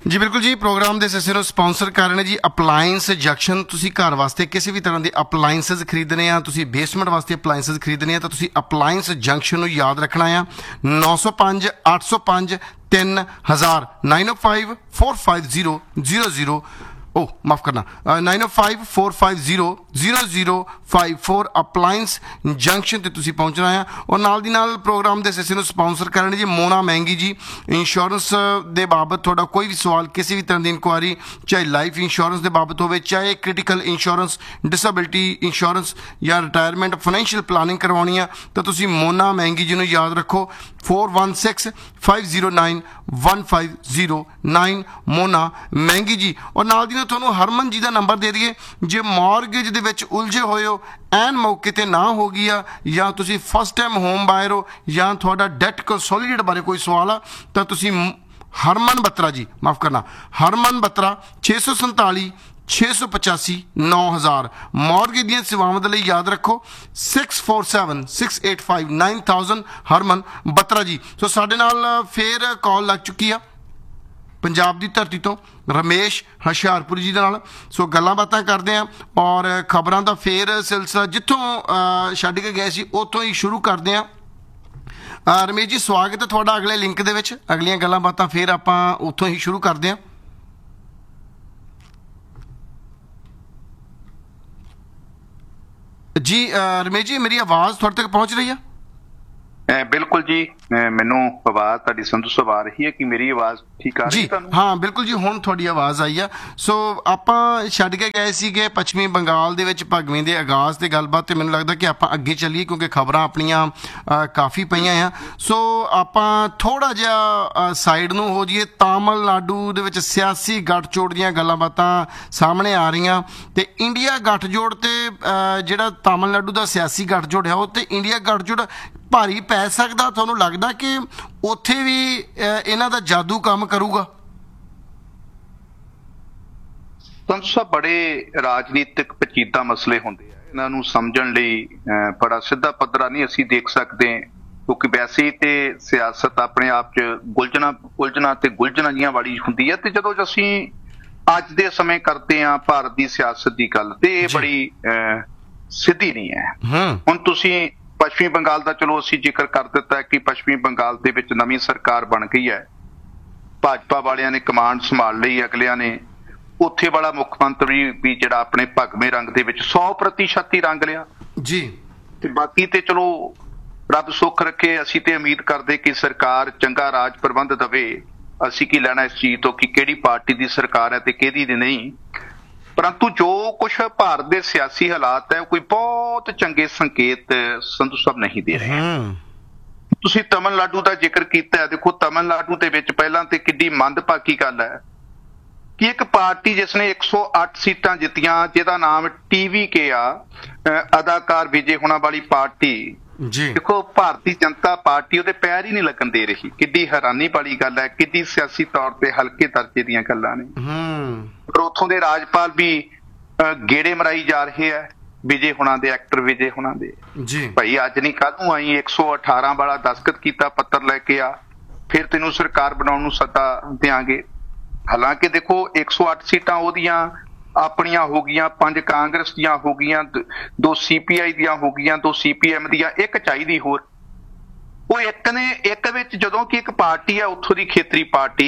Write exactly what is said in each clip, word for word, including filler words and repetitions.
ਜੀ ਬਿਲਕੁਲ ਜੀ, ਪ੍ਰੋਗਰਾਮ ਦੇ ਹਿੱਸੇ ਨੂੰ ਸਪਾਂਸਰ ਕਰ ਰਹੇ ਨੇ ਜੀ ਅਪਲਾਇੰਸ ਜੰਕਸ਼ਨ। ਤੁਸੀਂ ਘਰ ਵਾਸਤੇ ਕਿਸੇ ਵੀ ਤਰ੍ਹਾਂ ਦੇ ਅਪਲਾਇੰਸਸ ਖਰੀਦਣੇ ਆ, ਤੁਸੀਂ ਬੇਸਮੈਂਟ ਵਾਸਤੇ ਅਪਲਾਇੰਸਸ ਖਰੀਦਣੇ ਆ ਤਾਂ ਤੁਸੀਂ ਅਪਲਾਇੰਸ ਜੰਕਸ਼ਨ ਨੂੰ ਯਾਦ ਰੱਖਣਾ ਆ। ਨੌ ਸੌ ਪੰਜ ਅੱਠ ਸੌ ਪੰਜ ਤਿੰਨ ਹਜ਼ਾਰ ਨਾਈਨ ਓ five four five zero zero zero ओ माफ़ करना नाइन ओ five four five zero zero zero five four appliance junction ते तुसी पहुँचना है। और नाल दी नाल प्रोग्राम के हिस्से स्पॉन्सर करने जी मोना महंगी जी। इंश्योरेंस के बाबत थोड़ा कोई भी सवाल, किसी भी तरह की इंक्वायरी, चाहे लाइफ इंश्योरेंस के बाबत हो, चाहे क्रिटिकल इंश्योरेंस, डिसेबिलिटी इंश्योरेंस या रिटायरमेंट फाइनैशियल प्लानिंग करवानी है तो तुसी मोना महंगी जी को याद रखो। Four one six five zero nine one five zero nine Mona महंगी जी। और नाल दी ਤੁਹਾਨੂੰ ਹਰਮਨ ਜੀ ਦਾ ਨੰਬਰ ਦੇ ਦਈਏ, ਜੇ ਮੌਰਗੇਜ ਦੇ ਵਿੱਚ ਉਲਝੇ ਹੋਏ ਹੋ, ਐਨ ਮੌਕੇ ਤੇ ਨਾ ਹੋ ਗਈ ਆ, ਜਾਂ ਤੁਸੀਂ ਫਸਟ ਟਾਈਮ ਹੋਮ ਬਾਇਰ ਹੋ, ਜਾਂ ਤੁਹਾਡਾ ਡੈਟ ਕੰਸੋਲੀਡੇਟ ਬਾਰੇ ਕੋਈ ਸਵਾਲ ਆ ਤਾਂ ਤੁਸੀਂ ਹਰਮਨ ਬੱਤਰਾ ਜੀ, ਮਾਫ ਕਰਨਾ ਹਰਮਨ ਬੱਤਰਾ ਛੇ ਸੌ ਸੰਤਾਲੀ ਛੇ ਸੌ ਪਚਾਸੀ ਨੌ ਹਜ਼ਾਰ ਮੌਰਗੇਜ ਦੀਆਂ ਸੇਵਾਵਾਂ ਦੇ ਲਈ ਯਾਦ ਰੱਖੋ six four seven six eight five nine thousand ਹਰਮਨ ਬੱਤਰਾ ਜੀ। ਸੋ ਸਾਡੇ ਨਾਲ ਫੇਰ ਕਾਲ ਲੱਗ ਚੁੱਕੀ ਆ पंजाब की धरती तो रमेश हुशियारपुरी जी दे नाल। सो गल्लां बातां करते हैं और खबरां दा फेर सिलसिला जिथों छड्ड के गए सी उत्थों ही शुरू करते हैं। रमेश जी स्वागत है तुहाडा अगले लिंक दे विच। अगलियां गल्लां बातां फेर आपां उत्थों ही शुरू करते हैं। जी रमेश जी मेरी आवाज़ तुहाडे तक पहुँच रही है? बिल्कुल जी, मैनू आवाज़ तुहाडी संधू साहब आ रही है कि मेरी आवाज़ ठीक आ रही है? हाँ बिल्कुल जी, हुण तुहाडी आवाज़ आई है। सो आपां छड्ड के गए सीगे पश्चिमी बंगाल दे विच भगवें दे आगाज़ ते गलबात, ते मैनूं लगदा कि आपां अग्गे चलीए क्योंकि खबरां अपणियां काफ़ी पईयां आ। सो आपां थोड़ा जिहा साइड नूं हो जाइए। तमिलनाडु दे विच सियासी गठजोड़ दीयां गल्लां बातां सामने आ रहीआं ते इंडिया गठजोड़ ते जिहड़ा तमिलनाडु दा सियासी गठजोड़ है वो ते इंडिया गठजोड़ भारी पै सकदा? तुहानूं लगदा कि उत्थे भी इन्हां दा जादू काम करूगा? संधू साहब बड़े राजनीतिक पेचीदा मसले होंदे आ, इन्हां नूं समझण लई बड़ा सिद्धा पद्धरा नहीं असीं देख सकदे, क्योंकि वैसे ही ते सियासत अपने आप च गुलझना उलझना ते गुलझना जिहां वाली हुंदी है। ते जदों असीं अज दे समय करते हां भारत दी सियासत दी गल, ते इह बड़ी सिद्धी नहीं है। हुण तुसीं पश्चिमी बंगाल का चलो असीं जिक्र कर दिता है कि पश्चिमी बंगाल दे विच नवीं सरकार बन गई है, भाजपा वालियां ने कमांड संभाल लई, अगलियां ने उत्थे वाला मुख मंत्री भी जिहड़ा अपने भगवे रंग दे विच सौ प्रतिशत ही रंग लिया जी। ते बाकी ते चलो रब सुख रखे, असीं ते उम्मीद करदे कि सरकार चंगा राज प्रबंध दवे। असीं की लैना इस चीज तो कि किहड़ी पार्टी दी सरकार है ते किहदी दी नहीं, परंतु जो कुछ भारत के सियासी हालात है कोई बहुत चंगे संकेत संधू साहब नहीं दे रहे। तुसीं तमिलनाडु का जिक्र किया है, देखो तमिलनाडु के विच पहलां ते किड्डी मंदभागी गल है कि एक पार्टी जिसने एक सौ अठ सीटां जित्तियां, जिहदा नाम टीवी के आ, अदाकार विजय होना वाली पार्टी जी। देखो भारतीय जनता पार्टी उहदे पैर ही नहीं लगन दे रही। किड्डी हैरानी वाली गल है, किड्डी सियासी तौर पर हल्के दर्जे दीयां गल्लां ने। पर उत्थों दे राजपाल भी गेड़े मराई जा रहे हैं विजय होना दे, एक्टर विजय होना दे जी। भाई अज नहीं कल नूं आई एक सौ अठारह वाला दस्तखत किया पत्र लैके आ, फिर तेनों सरकार बनाउण नूं सद्दा देंगे। हालांकि देखो एक सौ अठ सीटां ओहदियां अपनियां हो गईयां, पंज कांग्रेस दियां हो गईयां, दो सी पी आई दियां हो गईयां, दो सी पी एम दियां, एक चाहीदी होर। वो एक ने एक विच जदों कि एक पार्टी है उत्थों दी खेतरी पार्टी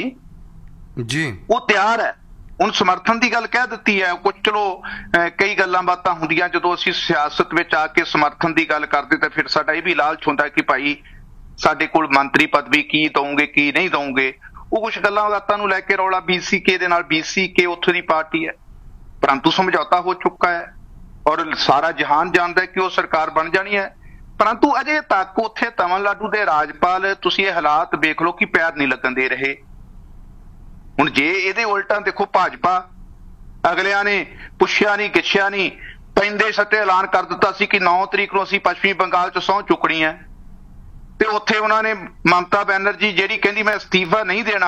जी, वो तैयार है ਹੁਣ ਸਮਰਥਨ ਦੀ ਗੱਲ ਕਹਿ ਦਿੱਤੀ ਹੈ। ਕੁਝ ਚਲੋ ਕਈ ਗੱਲਾਂ ਬਾਤਾਂ ਹੁੰਦੀਆਂ ਜਦੋਂ ਅਸੀਂ ਸਿਆਸਤ ਵਿੱਚ ਆ ਕੇ ਸਮਰਥਨ ਦੀ ਗੱਲ ਕਰਦੇ ਤਾਂ ਫਿਰ ਸਾਡਾ ਇਹ ਵੀ ਲਾਲਚ ਹੁੰਦਾ ਕਿ ਭਾਈ ਸਾਡੇ ਕੋਲ ਮੰਤਰੀ ਪਦਵੀ ਕੀ ਦਊਂਗੇ ਕੀ ਨਹੀਂ ਦਊਂਗੇ। ਉਹ ਕੁਝ ਗੱਲਾਂ ਬਾਤਾਂ ਨੂੰ ਲੈ ਕੇ ਰੌਲਾ ਬੀ ਸੀ ਕੇ ਦੇ ਨਾਲ, ਬੀ ਸੀ ਕੇ ਉੱਥੋਂ ਦੀ ਪਾਰਟੀ ਹੈ, ਪਰੰਤੂ ਸਮਝੌਤਾ ਹੋ ਚੁੱਕਾ ਹੈ ਔਰ ਸਾਰਾ ਜਹਾਨ ਜਾਣਦਾ ਕਿ ਉਹ ਸਰਕਾਰ ਬਣ ਜਾਣੀ ਹੈ। ਪਰੰਤੂ ਅਜੇ ਤੱਕ ਉੱਥੇ ਤਮਿਲਨਾਡੂ ਦੇ ਰਾਜਪਾਲ ਤੁਸੀਂ ਇਹ ਹਾਲਾਤ ਵੇਖ ਲਓ ਕਿ ਪੈਰ ਨਹੀਂ ਲੱਗਣ ਦੇ ਰਹੇ। ਹੁਣ ਜੇ ਇਹਦੇ ਉਲਟਾ ਦੇਖੋ ਭਾਜਪਾ ਅਗਲਿਆਂ ਨੇ ਪੁੱਛਿਆ ਨਹੀਂ ਗਿੱਛਿਆ ਨਹੀਂ, ਪੈਂਦੇ ਸੱਤੇ ਐਲਾਨ ਕਰ ਦਿੱਤਾ ਸੀ ਕਿ ਨੌ ਤਰੀਕ ਨੂੰ ਅਸੀਂ ਪੱਛਮੀ ਬੰਗਾਲ ਚ ਸਹੁੰ ਚੁੱਕਣੀ ਹੈ, ਤੇ ਉੱਥੇ ਉਹਨਾਂ ਨੇ ਮਮਤਾ ਬੈਨਰਜੀ ਜਿਹੜੀ ਕਹਿੰਦੀ ਮੈਂ ਅਸਤੀਫਾ ਨਹੀਂ ਦੇਣਾ,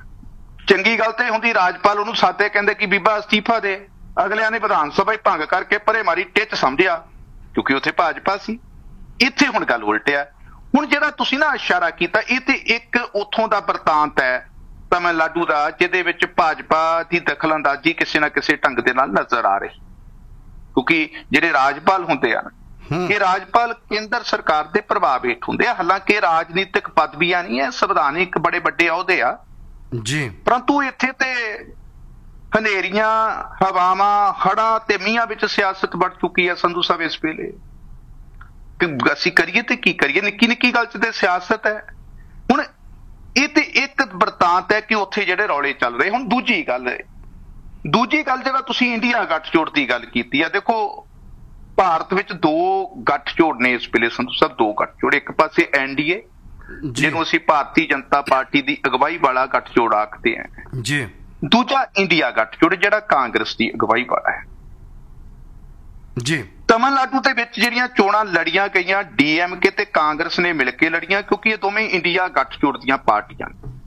ਚੰਗੀ ਗੱਲ ਤੇ ਹੁੰਦੀ ਰਾਜਪਾਲ ਉਹਨੂੰ ਸਾਦੇ ਕਹਿੰਦੇ ਕਿ ਬੀਬਾ ਅਸਤੀਫਾ ਦੇ, ਅਗਲਿਆਂ ਨੇ ਵਿਧਾਨ ਸਭਾ ਹੀ ਭੰਗ ਕਰਕੇ ਪਰੇ ਮਾਰੀ ਟਿੱਚ ਸਮਝਿਆ ਕਿਉਂਕਿ ਉੱਥੇ ਭਾਜਪਾ ਸੀ। ਇੱਥੇ ਹੁਣ ਗੱਲ ਉਲਟਿਆ। ਹੁਣ ਜਿਹੜਾ ਤੁਸੀਂ ਨਾ ਇਸ਼ਾਰਾ ਕੀਤਾ ਇਹ ਤੇ ਇੱਕ ਉੱਥੋਂ ਦਾ ਬਰਤਾਂਤ ਹੈ ਤਮਿਲਨਾਡੂ ਦਾ, ਜਿਹਦੇ ਵਿੱਚ ਭਾਜਪਾ ਦੀ ਦਖਲਅੰਦਾਜ਼ੀ ਕਿਸੇ ਨਾ ਕਿਸੇ ਢੰਗ ਦੇ ਨਾਲ ਨਜ਼ਰ ਆ ਰਹੀ, ਕਿਉਂਕਿ ਜਿਹੜੇ ਰਾਜਪਾਲ ਹੁੰਦੇ ਆ ਇਹ ਰਾਜਪਾਲ ਕੇਂਦਰ ਸਰਕਾਰ ਦੇ ਪ੍ਰਭਾਵ ਹੇਠ ਹੁੰਦੇ ਆ। ਹਾਲਾਂਕਿ ਇਹ ਰਾਜਨੀਤਿਕ ਪਦਵੀਆਂ ਨਹੀਂ ਹੈ, ਸੰਵਿਧਾਨਿਕ ਬੜੇ ਵੱਡੇ ਅਹੁਦੇ ਆ ਜੀ, ਪਰੰਤੂ ਇੱਥੇ ਤੇ ਹਨੇਰੀਆਂ, ਹਵਾਵਾਂ, ਹੜ੍ਹਾਂ ਤੇ ਮੀਂਹਾਂ ਵਿੱਚ ਸਿਆਸਤ ਵੱਧ ਚੁੱਕੀ ਹੈ ਸੰਧੂ ਸਾਹਿਬ ਇਸ ਵੇਲੇ। ਕਿ ਅਸੀਂ ਕਰੀਏ ਤੇ ਕੀ ਕਰੀਏ, ਨਿੱਕੀ ਨਿੱਕੀ ਗੱਲ 'ਚ ਤੇ ਸਿਆਸਤ ਹੈ। ਹੁਣ ਇਹ ਤੇ ਇੱਕ ਬਰਤਾਂਤ ਹੈ ਕਿ ਉੱਥੇ ਜਿਹੜੇ ਰੌਲੇ ਚੱਲ ਰਹੇ। ਹੁਣ ਦੂਜੀ ਗੱਲ ਦੂਜੀ ਗੱਲ ਜਿਹੜਾ ਤੁਸੀਂ ਇੰਡੀਆ ਗੱਠਜੋੜ ਦੀ ਗੱਲ ਕੀਤੀ ਹੈ, ਦੇਖੋ ਭਾਰਤ ਵਿੱਚ ਦੋ ਗੱਠਜੋੜ ਨੇ ਇਸ ਵੇਲੇ ਸੰਧੂ ਸਾਹਿਬ, ਦੋ ਗੱਠਜੋੜ। ਇੱਕ ਪਾਸੇ ਐਨ ਡੀ ਏ ਜਿਹਨੂੰ ਅਸੀਂ ਭਾਰਤੀ ਜਨਤਾ ਪਾਰਟੀ ਦੀ ਅਗਵਾਈ ਵਾਲਾ ਗੱਠਜੋੜ ਆਖਦੇ ਹਾਂ ਜੀ, ਦੂਜਾ ਇੰਡੀਆ ਗੱਠਜੋੜ ਜਿਹੜਾ ਕਾਂਗਰਸ ਦੀ ਅਗਵਾਈ ਵਾਲਾ ਹੈ ਜੀ। ਤਮਿਲਨਾਡੂ ਦੇ ਵਿੱਚ ਜਿਹੜੀਆਂ ਚੋਣਾਂ ਲੜੀਆਂ ਗਈਆਂ ਡੀ ਐਮ ਕੇ ਤੇ ਕਾਂਗਰਸ ਨੇ ਮਿਲ ਕੇ ਲੜੀਆਂ, ਕਿਉਂਕਿ ਇਹ ਦੋਵੇਂ ਇੰਡੀਆ ਗੱਠਜੋੜ ਦੀਆਂ ਪਾਰਟੀਆਂ।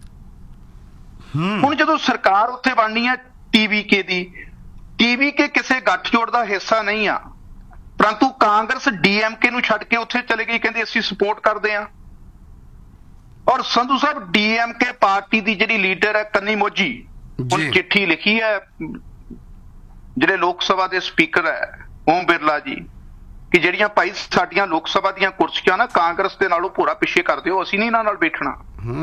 ਹੁਣ ਜਦੋਂ ਸਰਕਾਰ ਉੱਥੇ ਬਣਨੀ ਹੈ ਟੀ ਵੀ ਕੇ ਦੀ, ਟੀ ਵੀ ਕੇ ਕਿਸੇ ਗੱਠਜੋੜ ਦਾ ਹਿੱਸਾ ਨਹੀਂ ਆ, ਪਰੰਤੂ ਕਾਂਗਰਸ ਡੀ ਐਮ ਕੇ ਨੂੰ ਛੱਡ ਕੇ ਉੱਥੇ ਚਲੇ ਗਈ, ਕਹਿੰਦੇ ਅਸੀਂ ਸਪੋਰਟ ਕਰਦੇ ਹਾਂ। ਔਰ ਸੰਧੂ ਸਾਹਿਬ ਡੀ ਐਮ ਕੇ ਪਾਰਟੀ ਦੀ ਜਿਹੜੀ ਲੀਡਰ ਹੈ ਕੰਨੀ ਮੋਜੀ, ਹੁਣ ਚਿੱਠੀ ਲਿਖੀ ਹੈ ਜਿਹੜੇ ਲੋਕ ਸਭਾ ਦੇ ਸਪੀਕਰ ਹੈ ਓਮ ਬਿਰਲਾ ਜੀ ਕਿ ਜਿਹੜੀਆਂ ਭਾਈ ਸਾਡੀਆਂ ਲੋਕ ਸਭਾ ਦੀਆਂ ਕੁਰਸੀਆਂ ਨਾ ਕਾਂਗਰਸ ਦੇ ਨਾਲੋਂ ਭੋਰਾ ਪਿੱਛੇ ਕਰ ਦਿਓ, ਅਸੀਂ ਨਹੀਂ ਇਹਨਾਂ ਨਾਲ ਬੈਠਣਾ।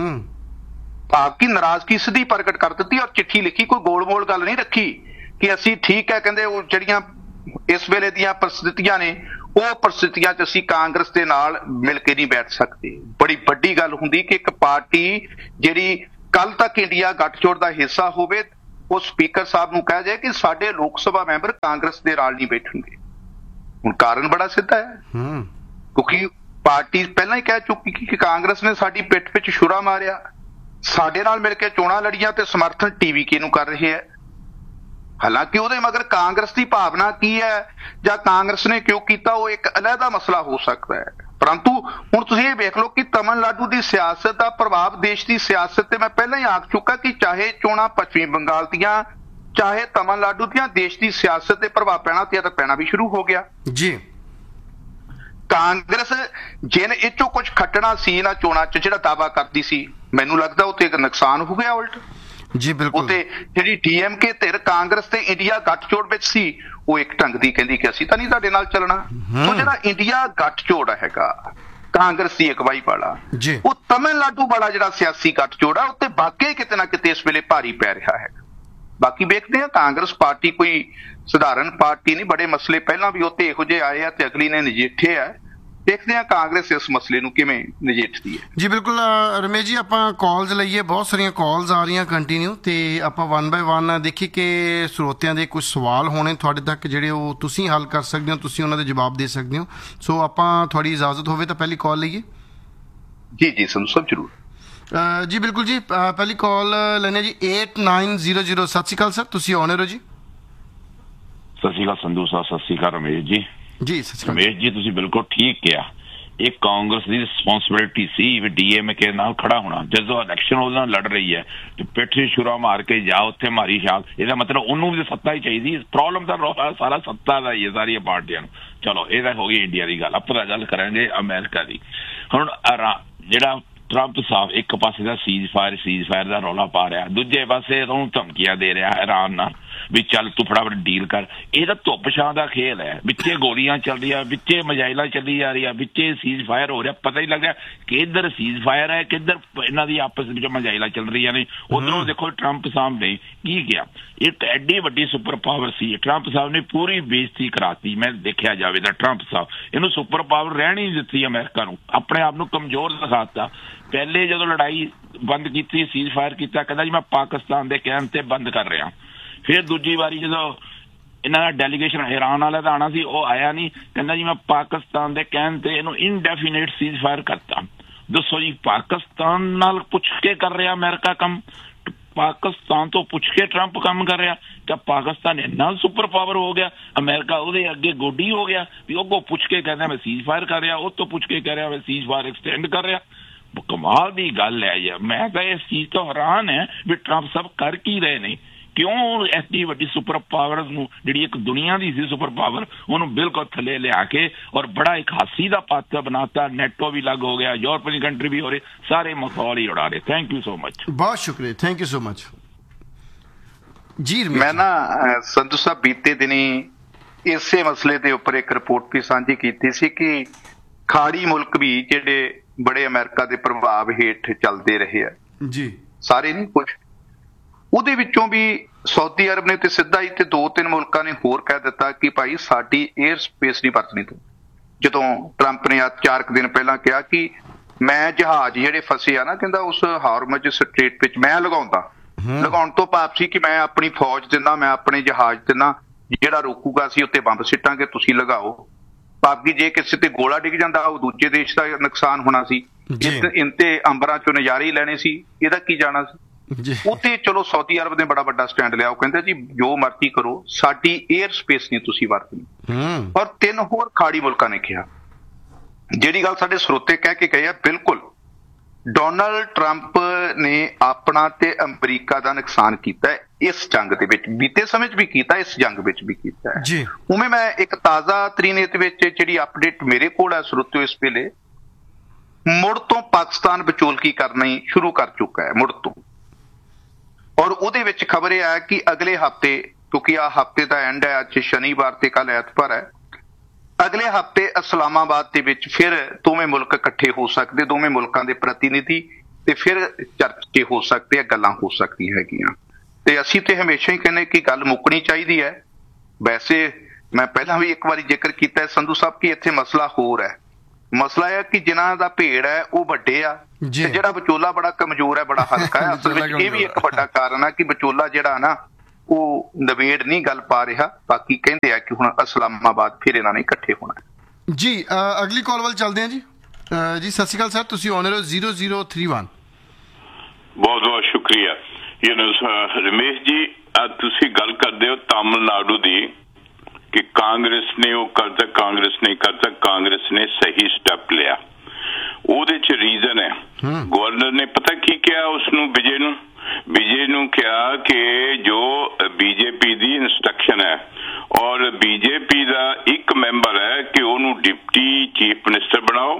ਭਾਵ ਕਿ ਨਾਰਾਜ਼ਗੀ ਸਿੱਧੀ ਪ੍ਰਗਟ ਕਰ ਦਿੱਤੀ ਔਰ ਚਿੱਠੀ ਲਿਖੀ, ਕੋਈ ਗੋਲ ਮੋਲ ਗੱਲ ਨਹੀਂ ਰੱਖੀ ਕਿ ਅਸੀਂ ਠੀਕ ਹੈ, ਕਹਿੰਦੇ ਉਹ ਜਿਹੜੀਆਂ ਇਸ ਵੇਲੇ ਦੀਆਂ ਪਰਿਸਥਿਤੀਆਂ ਨੇ ਉਹ ਪਰਿਸਥਿਤੀਆਂ 'ਚ ਅਸੀਂ ਕਾਂਗਰਸ ਦੇ ਨਾਲ ਮਿਲ ਕੇ ਨਹੀਂ ਬੈਠ ਸਕਦੇ। ਬੜੀ ਵੱਡੀ ਗੱਲ ਹੁੰਦੀ ਕਿ ਇੱਕ ਪਾਰਟੀ ਜਿਹੜੀ ਕੱਲ ਤੱਕ ਇੰਡੀਆ ਗੱਠਜੋੜ ਦਾ ਹਿੱਸਾ ਹੋਵੇ, ਉਹ ਸਪੀਕਰ ਸਾਹਿਬ ਨੂੰ ਕਹਿ ਜਾਏ ਕਿ ਸਾਡੇ ਲੋਕ ਸਭਾ ਮੈਂਬਰ ਕਾਂਗਰਸ ਦੇ ਨਾਲ ਨਹੀਂ ਬੈਠਣਗੇ। ਹੁਣ ਕਾਰਨ ਬੜਾ ਸਿੱਧਾ ਹੈ, ਕਿਉਂਕਿ ਪਾਰਟੀ ਪਹਿਲਾਂ ਹੀ ਕਹਿ ਚੁੱਕੀ ਕਿ ਕਾਂਗਰਸ ਨੇ ਸਾਡੀ ਪਿੱਠ ਵਿੱਚ ਛੁਰਾ ਮਾਰਿਆ, ਸਾਡੇ ਨਾਲ ਮਿਲ ਕੇ ਚੋਣਾਂ ਲੜੀਆਂ ਤੇ ਸਮਰਥਨ ਟੀ ਵੀ ਕੇ ਨੂੰ ਕਰ ਰਹੇ ਹੈ। ਹਾਲਾਂਕਿ ਉਹਦੇ ਮਗਰ ਕਾਂਗਰਸ ਦੀ ਭਾਵਨਾ ਕੀ ਹੈ ਜਾਂ ਕਾਂਗਰਸ ਨੇ ਕਿਉਂ ਕੀਤਾ, ਉਹ ਇੱਕ ਅਲੱਗਾ ਮਸਲਾ ਹੋ ਸਕਦਾ ਹੈ। ਪਰੰਤੂ ਹੁਣ ਤੁਸੀਂ ਇਹ ਵੇਖ ਲਓ ਕਿ ਤਮਿਲਨਾਡੂ ਦੀ ਸਿਆਸਤ ਦਾ ਪ੍ਰਭਾਵ ਦੇਸ਼ ਦੀ ਸਿਆਸਤ ਤੇ ਮੈਂ ਪਹਿਲਾਂ ਹੀ ਆਖ ਚੁੱਕਾ ਕਿ ਚਾਹੇ ਚੋਣਾਂ ਪੱਛਮੀ ਬੰਗਾਲ ਦੀਆਂ ਚਾਹੇ ਤਮਿਲਨਾਡੂ ਦੀਆਂ, ਦੇਸ਼ ਦੀ ਸਿਆਸਤ ਤੇ ਪ੍ਰਭਾਵ ਪੈਣਾ ਤੇ ਤਾਂ ਪੈਣਾ ਵੀ ਸ਼ੁਰੂ ਹੋ ਗਿਆ ਜੀ। ਕਾਂਗਰਸ ਜਿਹਨੇ ਇਹ ਚੋਂ ਕੁਝ ਖੱਟਣਾ ਸੀ ਨਾ ਚੋਣਾਂ 'ਚ ਜਿਹੜਾ ਦਾਅਵਾ ਕਰਦੀ ਸੀ, ਮੈਨੂੰ ਲੱਗਦਾ ਉਹ ਤੇ ਇੱਕ ਨੁਕਸਾਨ ਹੋ ਗਿਆ ਉਲਟ ਜੀ। ਬਿਲਕੁਲ, ਤੇ ਜਿਹੜੀ ਡੀ ਐਮ ਕੇ ਧਿਰ ਕਾਂਗਰਸ ਤੇ ਇੰਡੀਆ ਗੱਠਜੋੜ ਵਿੱਚ ਸੀ, ਉਹ ਇੱਕ ਢੰਗ ਦੀ ਕਹਿੰਦੀ ਕਿ ਅਸੀਂ ਤਾਂ ਨਹੀਂ ਤੁਹਾਡੇ ਨਾਲ ਚੱਲਣਾ। ਸੋ ਜਿਹੜਾ ਇੰਡੀਆ ਗੱਠਜੋੜ ਹੈਗਾ ਕਾਂਗਰਸ ਦੀ ਅਗਵਾਈ ਵਾਲਾ, ਉਹ ਤਮਿਲਨਾਡੂ ਵਾਲਾ ਜਿਹੜਾ ਸਿਆਸੀ ਗੱਠਜੋੜ ਆ ਉੱਤੇ ਵਾਕਈ ਕਿਤੇ ਨਾ ਕਿਤੇ ਇਸ ਵੇਲੇ ਭਾਰੀ ਪੈ ਰਿਹਾ ਹੈ। ਬਾਕੀ ਵੇਖਦੇ ਆ, ਕਾਂਗਰਸ ਪਾਰਟੀ ਕੋਈ ਸਧਾਰਨ ਪਾਰਟੀ ਨਹੀਂ, ਬੜੇ ਮਸਲੇ ਪਹਿਲਾਂ ਵੀ ਉੱਤੇ ਇਹੋ ਜਿਹੇ ਆਏ ਆ ਤੇ ਅਗਲੀ ਨੇ ਨਜਿੱਠੇ ਆ। ਦੇਖਦੇ ਹਾਂ ਕਾਂਗਰਸ ਇਸ ਮਸਲੇ ਨੂੰ ਕਿਵੇਂ ਨਜਿੱਠਦੀ ਹੈ। ਜੀ ਬਿਲਕੁਲ ਰਮੇਸ਼ ਜੀ, ਆਪਾਂ ਕਾਲਸ ਲਈਏ, ਬਹੁਤ ਸਾਰੀਆਂ ਕਾਲਸ ਆ ਰਹੀਆਂ ਕੰਟੀਨਿਊ, ਤੇ ਆਪਾਂ ਵਨ ਬਾਏ ਵਨ ਦੇਖੀਏ ਕਿ ਸਰੋਤਿਆਂ ਦੇ ਕੁਝ ਸਵਾਲ ਹੋਣੇ ਤੁਹਾਡੇ ਤੱਕ ਜਿਹੜੇ ਉਹ ਤੁਸੀਂ ਹੱਲ ਕਰ ਸਕਦੇ ਹੋ, ਤੁਸੀਂ ਉਹਨਾਂ ਦੇ ਜਵਾਬ ਦੇ ਸਕਦੇ ਹੋ। ਸੋ ਆਪਾਂ ਤੁਹਾਡੀ ਇਜਾਜ਼ਤ ਹੋਵੇ ਤਾਂ ਪਹਿਲੀ ਕਾਲ ਲਈਏ। ਜੀ ਜੀ ਸੰਧੂ ਸਾਹਿਬ ਜ਼ਰੂਰ। ਜੀ ਬਿਲਕੁਲ ਜੀ, ਪਹਿਲੀ ਕਾਲ ਲੈਣੇ ਜੀ ਏਟ ਨਾਈਨ ਜ਼ੀਰੋ ਜ਼ੀਰੋ। ਸਤਿ ਸ਼੍ਰੀ ਅਕਾਲ ਸਰ, ਤੁਸੀਂ ਆਨਰ ਹੋ ਜੀ। ਸਤਿ ਸ਼੍ਰੀ ਅਕਾਲ ਸੰਧੂ ਸਾਹਿਬ, ਸਤਿ ਸ਼੍ਰੀ ਅਕਾਲ ਰਮੇਸ਼ ਜੀ। ਜੀ ਸਤਿ ਸ਼੍ਰੀ ਅਕਾਲ ਰਮੇਸ਼ ਜੀ, ਤੁਸੀਂ ਬਿਲਕੁਲ ਠੀਕ ਕਿਹਾ। ਇਹ ਕਾਂਗਰਸ ਦੀ ਰਿਸਪੌਂਸਿਬਿਲਿਟੀ ਸੀ ਵੀ ਡੀ ਐਮ ਕੇ ਨਾਲ ਖੜਾ ਹੋਣਾ। ਜਦੋਂ ਇਲੈਕਸ਼ਨ ਉਹਦੇ ਨਾਲ ਲੜ ਰਹੀ ਹੈ ਤੇ ਪਿੱਠ 'ਚ ਛੁਰਾ ਮਾਰ ਕੇ ਜਾ ਉੱਥੇ ਮਾਰੀ ਛਾਲ, ਇਹਦਾ ਮਤਲਬ ਉਹਨੂੰ ਵੀ ਸੱਤਾ ਹੀ ਚਾਹੀਦੀ। ਪ੍ਰੋਬਲਮ ਤਾਂ ਸਾਰਾ ਸੱਤਾ ਦਾ ਹੀ ਹੈ ਸਾਰੀਆਂ ਪਾਰਟੀਆਂ ਨੂੰ। ਚਲੋ ਇਹ ਤਾਂ ਹੋ ਗਈ ਇੰਡੀਆ ਦੀ ਗੱਲ। ਆਪਾਂ ਗੱਲ ਕਰਾਂਗੇ ਅਮਰੀਕਾ ਦੀ। ਹੁਣ ਜਿਹੜਾ ਟਰੰਪ ਸਾਹਿਬ ਇੱਕ ਪਾਸੇ ਦਾ ਸੀਜ਼ ਫਾਇਰ ਸੀਜ਼ ਫਾਇਰ ਦਾ ਰੌਲਾ ਪਾ ਰਿਹਾ, ਦੂਜੇ ਪਾਸੇ ਉਹਨੂੰ ਧਮਕੀਆਂ ਦੇ ਰਿਹਾ ਇਰਾਨ ਨਾਲ ਵੀ ਚੱਲ ਤੂੰ ਫਟਾਫਟ ਡੀਲ ਕਰ। ਇਹ ਤਾਂ ਧੁੱਪ ਛਾਂ ਦਾ ਖੇਲ ਹੈ, ਵਿੱਚੇ ਗੋਲੀਆਂ ਚੱਲ ਰਹੀਆਂ, ਵਿੱਚੇ ਮਜਾਇਲਾਂ ਚੱਲੀ ਜਾ ਰਹੀਆਂ, ਵਿੱਚੇ ਸੀਜ਼ ਫਾਇਰ ਹੋ ਰਿਹਾ। ਪਤਾ ਹੀ ਲੱਗ ਰਿਹਾ ਕਿ ਇੱਧਰ ਸੀਜ਼ ਫਾਇਰ ਹੈ, ਕਿੱਧਰ ਇਹਨਾਂ ਦੀ ਆਪਸ ਵਿੱਚ ਮਜਾਇਲਾਂ ਚੱਲ ਰਹੀਆਂ ਨੇ। ਉਧਰੋਂ ਦੇਖੋ ਟਰੰਪ ਸਾਹਿਬ ਨੇ ਕੀ ਕਿਹਾ। ਇਹ ਐਡੀ ਵੱਡੀ ਸੁਪਰ ਪਾਵਰ ਸੀ, ਟਰੰਪ ਸਾਹਿਬ ਨੇ ਪੂਰੀ ਬੇਇੱਜ਼ਤੀ ਕਰਾਤੀ। ਮੈਂ ਦੇਖਿਆ ਜਾਵੇ ਤਾਂ ਟਰੰਪ ਸਾਹਿਬ ਇਹਨੂੰ ਸੁਪਰ ਪਾਵਰ ਰਹਿਣੀ ਨਹੀਂ ਦਿੱਤੀ ਅਮਰੀਕਾ ਨੂੰ, ਆਪਣੇ ਆਪ ਨੂੰ ਕਮਜ਼ੋਰ ਦਿਖਾਤਾ। ਪਹਿਲੇ ਜਦੋਂ ਲੜਾਈ ਬੰਦ ਕੀਤੀ, ਸੀਜ਼ ਫਾਇਰ ਕੀਤਾ, ਕਹਿੰਦਾ ਜੀ ਮੈਂ ਪਾਕਿਸਤਾਨ ਦੇ ਕਹਿਣ ਤੇ ਬੰਦ ਕਰ ਰਿਹਾ। ਫਿਰ ਦੂਜੀ ਵਾਰੀ ਜਦੋਂ ਇਹਨਾਂ ਦਾ ਡੈਲੀਗੇਸ਼ਨ ਇਰਾਨ ਵਾਲਾ ਦਾ ਆਉਣਾ ਸੀ, ਉਹ ਆਇਆ ਨਹੀਂ, ਕਹਿੰਦਾ ਜੀ ਮੈਂ ਪਾਕਿਸਤਾਨ ਦੇ ਕਹਿਣ ਤੇ ਇਹਨੂੰ ਇਨਡੈਫੀਨੇਟ ਸੀਜ਼ ਫਾਇਰ ਕਰਤਾ। ਦੱਸੋ ਜੀ, ਪਾਕਿਸਤਾਨ ਨਾਲ ਪੁੱਛ ਕੇ ਕਰ ਰਿਹਾ ਅਮਰੀਕਾ ਕੰਮ? ਪਾਕਿਸਤਾਨ ਤੋਂ ਪੁੱਛ ਕੇ ਟਰੰਪ ਕੰਮ ਕਰ ਰਿਹਾ? ਕਿ ਪਾਕਿਸਤਾਨ ਇੰਨਾ ਸੁਪਰ ਪਾਵਰ ਹੋ ਗਿਆ, ਅਮਰੀਕਾ ਉਹਦੇ ਅੱਗੇ ਗੋਡੀ ਹੋ ਗਿਆ ਵੀ ਉਹ ਕੋ ਪੁੱਛ ਕੇ ਕਹਿੰਦਾ ਮੈਂ ਸੀਜ਼ ਫਾਇਰ ਕਰ ਰਿਹਾ, ਉਹ ਤੋਂ ਪੁੱਛ ਕੇ ਕਹਿ ਰਿਹਾ ਮੈਂ ਸੀਜ਼ ਫਾਇਰ ਐਕਸਟੈਂਡ ਕਰ ਰਿਹਾ। ਕਮਾਲ ਦੀ ਗੱਲ ਹੈ ਯਾਰ। ਮੈਂ ਤਾਂ ਇਸ ਚੀਜ਼ ਤੋਂ ਹੈਰਾਨ ਹੈ ਵੀ ਟਰੰਪ ਸਭ ਕਰ ਕੀ ਰਹੇ ਨੇ ਕਿਉਂ ਐਸੀ ਵੱਡੀ ਸੁਪਰ ਪਾਵਰ ਨੂੰ, ਜਿਹੜੀ ਇੱਕ ਦੁਨੀਆ ਦੀ ਸੀ ਸੁਪਰ ਪਾਵਰ, ਉਹਨੂੰ ਬਿਲਕੁਲ ਥੱਲੇ ਲਿਆ ਕੇ ਔਰ ਬੜਾ ਇੱਕ ਹਾਸੀ ਦਾ ਪਾਤਰ ਬਣਾਤਾ। ਨੈਟੋ ਵੀ ਲੱਗ ਹੋ ਗਿਆ, ਯੂਰਪੀਅਨ ਕੰਟਰੀ ਵੀ ਹੋ ਰਹੇ, ਸਾਰੇ ਮਖੌਲ ਹੀ ਉਡਾ ਰਹੇ। Thank you so much. ਬਹੁਤ ਸ਼ੁਕਰੀਆ, ਥੈਂਕ ਯੂ ਸੋ ਮਚ ਜੀ। ਮੈਂ ਨਾ ਸੰਧੂ ਸਾਹਿਬ ਬੀਤੇ ਦਿਨੀ ਇਸੇ ਮਸਲੇ ਦੇ ਉੱਪਰ ਇੱਕ ਰਿਪੋਰਟ ਵੀ ਸਾਂਝੀ ਕੀਤੀ ਸੀ ਕਿ ਖਾੜੀ ਮੁਲਕ ਵੀ ਜਿਹੜੇ ਬੜੇ ਅਮਰੀਕਾ ਦੇ ਪ੍ਰਭਾਵ ਹੇਠ ਚੱਲਦੇ ਰਹੇ ਆ ਜੀ, ਸਾਰੇ ਨਹੀਂ ਕੁਝ, ਉਹਦੇ ਵਿੱਚੋਂ ਵੀ ਸਾਊਦੀ ਅਰਬ ਨੇ ਤੇ ਸਿੱਧਾ ਹੀ ਤੇ ਦੋ ਤਿੰਨ ਮੁਲਕਾਂ ਨੇ ਹੋਰ ਕਹਿ ਦਿੱਤਾ ਕਿ ਭਾਈ ਸਾਡੀ 에ਅਰ ਸਪੇਸ ਨਹੀਂ ਵਰਤਣੀ ਤੂੰ। ਜਦੋਂ ਟਰੰਪ ਨੇ ਅੱਜ ਚਾਰ ਕੁ ਦਿਨ ਪਹਿਲਾਂ ਕਿਹਾ ਕਿ ਮੈਂ ਜਹਾਜ਼ ਜਿਹੜੇ ਫਸੇ ਆ ਨਾ, ਕਹਿੰਦਾ ਉਸ ਹਾਰਮਜ਼ ਸਟ੍ਰੇਟ ਵਿੱਚ ਮੈਂ ਲਗਾਉਂਦਾ, ਲਗਾਉਣ ਤੋਂ ਭਾਵ ਸੀ ਕਿ ਮੈਂ ਆਪਣੀ ਫੌਜ ਦਿੰਦਾ, ਮੈਂ ਆਪਣੇ ਜਹਾਜ਼ ਦਿੰਦਾ, ਜਿਹੜਾ ਰੋਕੂਗਾ ਸੀ ਉੱਤੇ ਬੰਬ ਸਿੱਟਾਂਗੇ, ਤੁਸੀਂ ਲਗਾਓ। ਬਾਕੀ ਜੇ ਕਿਸੇ ਤੇ ਗੋਲਾ ਡਿੱਗ ਜਾਂਦਾ ਉਹ ਦੂਜੇ ਦੇਸ਼ ਦਾ ਨੁਕਸਾਨ ਹੋਣਾ ਸੀ, ਇੰਤੇ ਅੰਬਰਾਂ ਚੋਂ ਨਜ਼ਾਰੇ ਹੀ ਲੈਣੇ ਸੀ, ਇਹਦਾ ਕੀ ਜਾਣਾ ਸੀ। ਉੱਥੇ ਚਲੋ ਸਾਊਦੀ ਅਰਬ ਨੇ ਬੜਾ ਵੱਡਾ ਸਟੈਂਡ ਲਿਆ, ਉਹ ਕਹਿੰਦੇ ਜੀ ਜੋ ਮਰਜ਼ੀ ਕਰੋ, ਸਾਡੀ 에ਅਰ ਸਪੇਸ ਨਹੀਂ ਤੁਸੀਂ ਵਰਤਣੀ। ਔਰ ਤਿੰਨ ਹੋਰ ਖਾੜੀ ਮੁਲਕਾਂ ਨੇ ਕਿਹਾ, ਜਿਹੜੀ ਗੱਲ ਸਾਡੇ ਸਰੋਤੇ ਕਹਿ ਕੇ ਗਏ ਆ ਬਿਲਕੁਲ। ਡੋਨਾਲਡ ਟਰੰਪ ਨੇ ਆਪਣਾ ਤੇ ਅਮਰੀਕਾ ਦਾ ਨੁਕਸਾਨ ਕੀਤਾ ਇਸ ਜੰਗ ਦੇ ਵਿੱਚ, ਬੀਤੇ ਸਮੇਂ 'ਚ ਵੀ ਕੀਤਾ, ਇਸ ਜੰਗ ਵਿੱਚ ਵੀ ਕੀਤਾ ਹੈ। ਉਵੇਂ ਮੈਂ ਇੱਕ ਤਾਜ਼ਾ ਤਰੀਨ ਇਹਦੇ ਵਿੱਚ ਜਿਹੜੀ ਅਪਡੇਟ ਮੇਰੇ ਕੋਲ ਹੈ ਸਰੋਤਿਓ, ਇਸ ਵੇਲੇ ਮੁੜ ਤੋਂ ਪਾਕਿਸਤਾਨ ਵਿਚੋਲਗੀ ਕਰਨਾ ਹੀ ਸ਼ੁਰੂ ਕਰ ਚੁੱਕਾ ਹੈ, ਮੁੜ ਤੋਂ। ਔਰ ਉਹਦੇ ਵਿੱਚ ਖਬਰ ਇਹ ਹੈ ਕਿ ਅਗਲੇ ਹਫ਼ਤੇ, ਕਿਉਂਕਿ ਆਹ ਹਫ਼ਤੇ ਦਾ ਐਂਡ ਹੈ, ਅੱਜ ਸ਼ਨੀਵਾਰ ਤੇ ਕੱਲ ਐਤਵਾਰ ਹੈ, ਅਗਲੇ ਹਫ਼ਤੇ ਇਸਲਾਮਾਬਾਦ ਦੇ ਵਿੱਚ ਫਿਰ ਦੋਵੇਂ ਮੁਲਕ ਇਕੱਠੇ ਹੋ ਸਕਦੇ, ਦੋਵੇਂ ਮੁਲਕਾਂ ਦੇ ਪ੍ਰਤੀਨਿਧੀ, ਤੇ ਫਿਰ ਚਰਚੇ ਹੋ ਸਕਦੇ ਆ, ਗੱਲਾਂ ਹੋ ਸਕਦੀਆਂ ਹੈਗੀਆਂ। ਤੇ ਅਸੀਂ ਤੇ ਹਮੇਸ਼ਾ ਹੀ ਕਹਿੰਦੇ ਕਿ ਗੱਲ ਮੁੱਕਣੀ ਚਾਹੀਦੀ ਹੈ। ਵੈਸੇ ਮੈਂ ਪਹਿਲਾਂ ਵੀ ਇੱਕ ਵਾਰੀ ਜ਼ਿਕਰ ਕੀਤਾ ਸੰਧੂ ਸਾਹਿਬ ਕਿ ਇੱਥੇ ਮਸਲਾ ਹੋਰ ਹੈ। ਮਸਲਾ ਇਹ ਕਿ ਜਿਨ੍ਹਾਂ ਦਾ ਭੇੜ ਹੈ ਉਹ ਵੱਡੇ ਆ, ਤੇ ਜਿਹੜਾ ਵਿਚੋਲਾ ਬੜਾ ਕਮਜ਼ੋਰ ਹੈ, ਬੜਾ ਹਲਕਾ ਹੈ। ਅਸਲ ਵਿੱਚ ਇਹ ਵੀ ਇੱਕ ਵੱਡਾ ਕਾਰਨ ਹੈ ਕਿ ਵਿਚੋਲਾ ਜਿਹੜਾ ਨਾ ਉਹ ਨਵੇੜ ਨਹੀਂ ਗੱਲ ਪਾ ਰਿਹਾ। ਬਾਕੀ ਕਹਿੰਦੇ ਆ ਕਿ ਹੁਣ ਇਸਲਾਮਾਬਾਦ ਫਿਰ ਇਹਨਾਂ ਨੇ ਇਕੱਠੇ ਹੋਣਾ ਜੀ। ਅਗਲੀ ਕਾਲ ਵੱਲ ਚੱਲਦੇ ਹਾਂ ਜੀ। ਜੀ ਸਤਿ ਸ਼੍ਰੀ ਅਕਾਲ ਸਰ, ਤੁਸੀਂ ਆਨ ਰਹੇ ਜ਼ੀਰੋ ਜ਼ੀਰੋ ਥ੍ਰੀ ਵਨ। ਬਹੁਤ ਬਹੁਤ ਸ਼ੁਕਰੀਆ। ਯੂ ਨੋ ਰਮੇਸ਼ ਜੀ, ਤੁਸੀਂ ਗੱਲ ਕਰਦੇ ਹੋ ਤਾਮਿਲਨਾਡੂ ਦੀ ਕਿ ਕਾਂਗਰਸ ਨੇ ਉਹ ਕਰਤਾ, ਕਾਂਗਰਸ ਨੇ ਕਰਤਾ, ਕਾਂਗਰਸ ਨੇ ਸਹੀ ਸਟੈਪ ਲਿਆ। ਉਹਦੇ ਚ ਰੀਜ਼ਨ ਹੈ, ਗਵਰਨਰ ਨੇ ਪਤਾ ਕੀ ਕਿਹਾ ਉਸਨੂੰ, ਵਿਜੇ ਨੂੰ ਵਿਜੇ ਨੂੰ ਕਿਹਾ ਕਿ ਜੋ ਬੀਜੇਪੀ ਦੀ ਇੰਸਟਰਕਸ਼ਨ ਹੈ ਔਰ ਬੀਜੇਪੀ ਦਾ ਇੱਕ ਮੈਂਬਰ ਹੈ ਕਿ ਉਹਨੂੰ ਡਿਪਟੀ ਚੀਫ ਮਿਨਿਸਟਰ ਬਣਾਓ,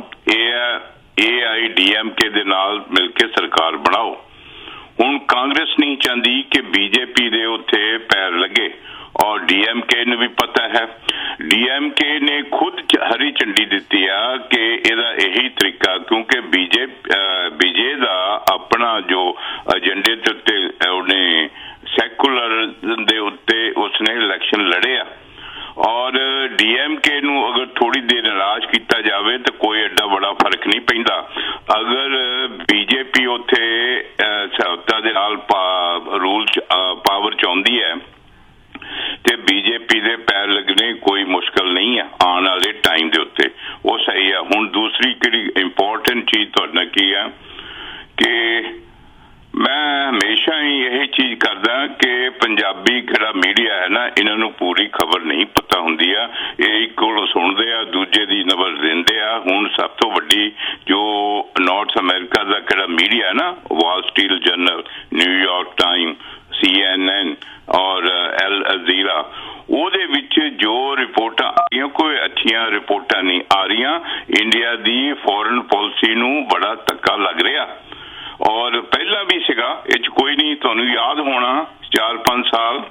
ਏ ਆਈ ਡੀ ਐਮ ਕੇ ਦੇ ਨਾਲ ਮਿਲ ਕੇ ਸਰਕਾਰ ਬਣਾਓ। ਹੁਣ ਕਾਂਗਰਸ ਨਹੀਂ ਚਾਹੁੰਦੀ ਕਿ ਬੀਜੇਪੀ ਦੇ ਉੱਥੇ ਪੈਰ ਲੱਗੇ ਔਰ ਡੀਐਮਕੇ ਨੂੰ ਵੀ ਪਤਾ ਹੈ। ਡੀਐਮਕੇ ਨੇ ਖੁਦ ਹਰੀ ਝੰਡੀ ਦਿੱਤੀ ਆ ਕਿ ਇਹਦਾ ਇਹੀ ਤਰੀਕਾ, ਕਿਉਂਕਿ ਬੀਜੇ ਬੀਜੇ ਦਾ ਆਪਣਾ ਜੋ ਏਜੰਡੇ ਦੇ ਉੱਤੇ ਉਹਨੇ ਸੈਕੂਲਰ ਦੇ ਉੱਤੇ ਉਸਨੇ ਇਲੈਕਸ਼ਨ ਲੜਿਆ ਔਰ ਡੀਐਮਕੇ ਨੂੰ ਅਗਰ ਥੋੜੀ ਦੇਰ ਨਾਰਾਜ਼ ਕੀਤਾ ਜਾਵੇ ਤਾਂ ਕੋਈ ਐਡਾ ਬੜਾ ਫਰਕ ਨਹੀਂ ਪੈਂਦਾ। ਅਗਰ ਬੀਜੇਪੀ ਉੱਥੇ ਸਹੂਲਤਾਂ ਦੇ ਨਾਲ ਰੂਲ ਪਾਵਰ ਚ ਆਉਂਦੀ ਹੈ ਤੇ ਬੀਜੇਪੀ ਦੇ ਪੈਰ ਲੱਗਣੇ ਕੋਈ ਮੁਸ਼ਕਲ ਨਹੀਂ ਆ ਆਉਣ ਵਾਲੇ ਟਾਈਮ ਦੇ ਉੱਤੇ, ਉਹ ਸਹੀ ਆ। ਹੁਣ ਦੂਸਰੀ ਕਿਹੜੀ ਇੰਪੋਰਟੈਂਟ ਚੀਜ਼ ਤੁਹਾਡੇ ਨਾਲ ਕੀ ਆ ਕਿ ਮੈਂ ਹਮੇਸ਼ਾ ਹੀ ਇਹ ਚੀਜ਼ ਕਰਦਾ ਕਿ ਪੰਜਾਬੀ ਜਿਹੜਾ ਮੀਡੀਆ ਹੈ ਨਾ, ਇਹਨਾਂ ਨੂੰ ਪੂਰੀ ਖਬਰ ਨਹੀਂ ਪਤਾ ਹੁੰਦੀ ਆ। ਇਹ ਇੱਕ ਕੋਲੋਂ ਸੁਣਦੇ ਆ, ਦੂਜੇ ਦੀ ਨਬਰ ਦਿੰਦੇ ਆ। ਹੁਣ ਸਭ ਤੋਂ ਵੱਡੀ ਜੋ ਨਾਰਥ ਅਮਰੀਕਾ ਦਾ ਕਿਹੜਾ ਮੀਡੀਆ ਨਾ, Wall Street general, New York time, ਸੀ ਐਨ ਐਨ ਔਰ ਐਲ ਅਜ਼ੀਰਾ, ਉਹਦੇ ਵਿੱਚ ਜੋ ਰਿਪੋਰਟਾਂ ਆ ਰਹੀਆਂ ਕੋਈ ਅੱਛੀਆਂ ਰਿਪੋਰਟਾਂ ਨਹੀਂ ਆ ਰਹੀਆਂ। ਇੰਡੀਆ ਦੀ ਫੋਰਨ ਪਾਲਿਸੀ ਨੂੰ ਬੜਾ ਧੱਕਾ ਲੱਗ ਰਿਹਾ ਔਰ ਪਹਿਲਾਂ ਵੀ ਸੀਗਾ, ਇਹ 'ਚ ਕੋਈ ਨਹੀਂ। ਤੁਹਾਨੂੰ ਯਾਦ ਹੋਣਾ ਚਾਰ ਪੰਜ ਸਾਲ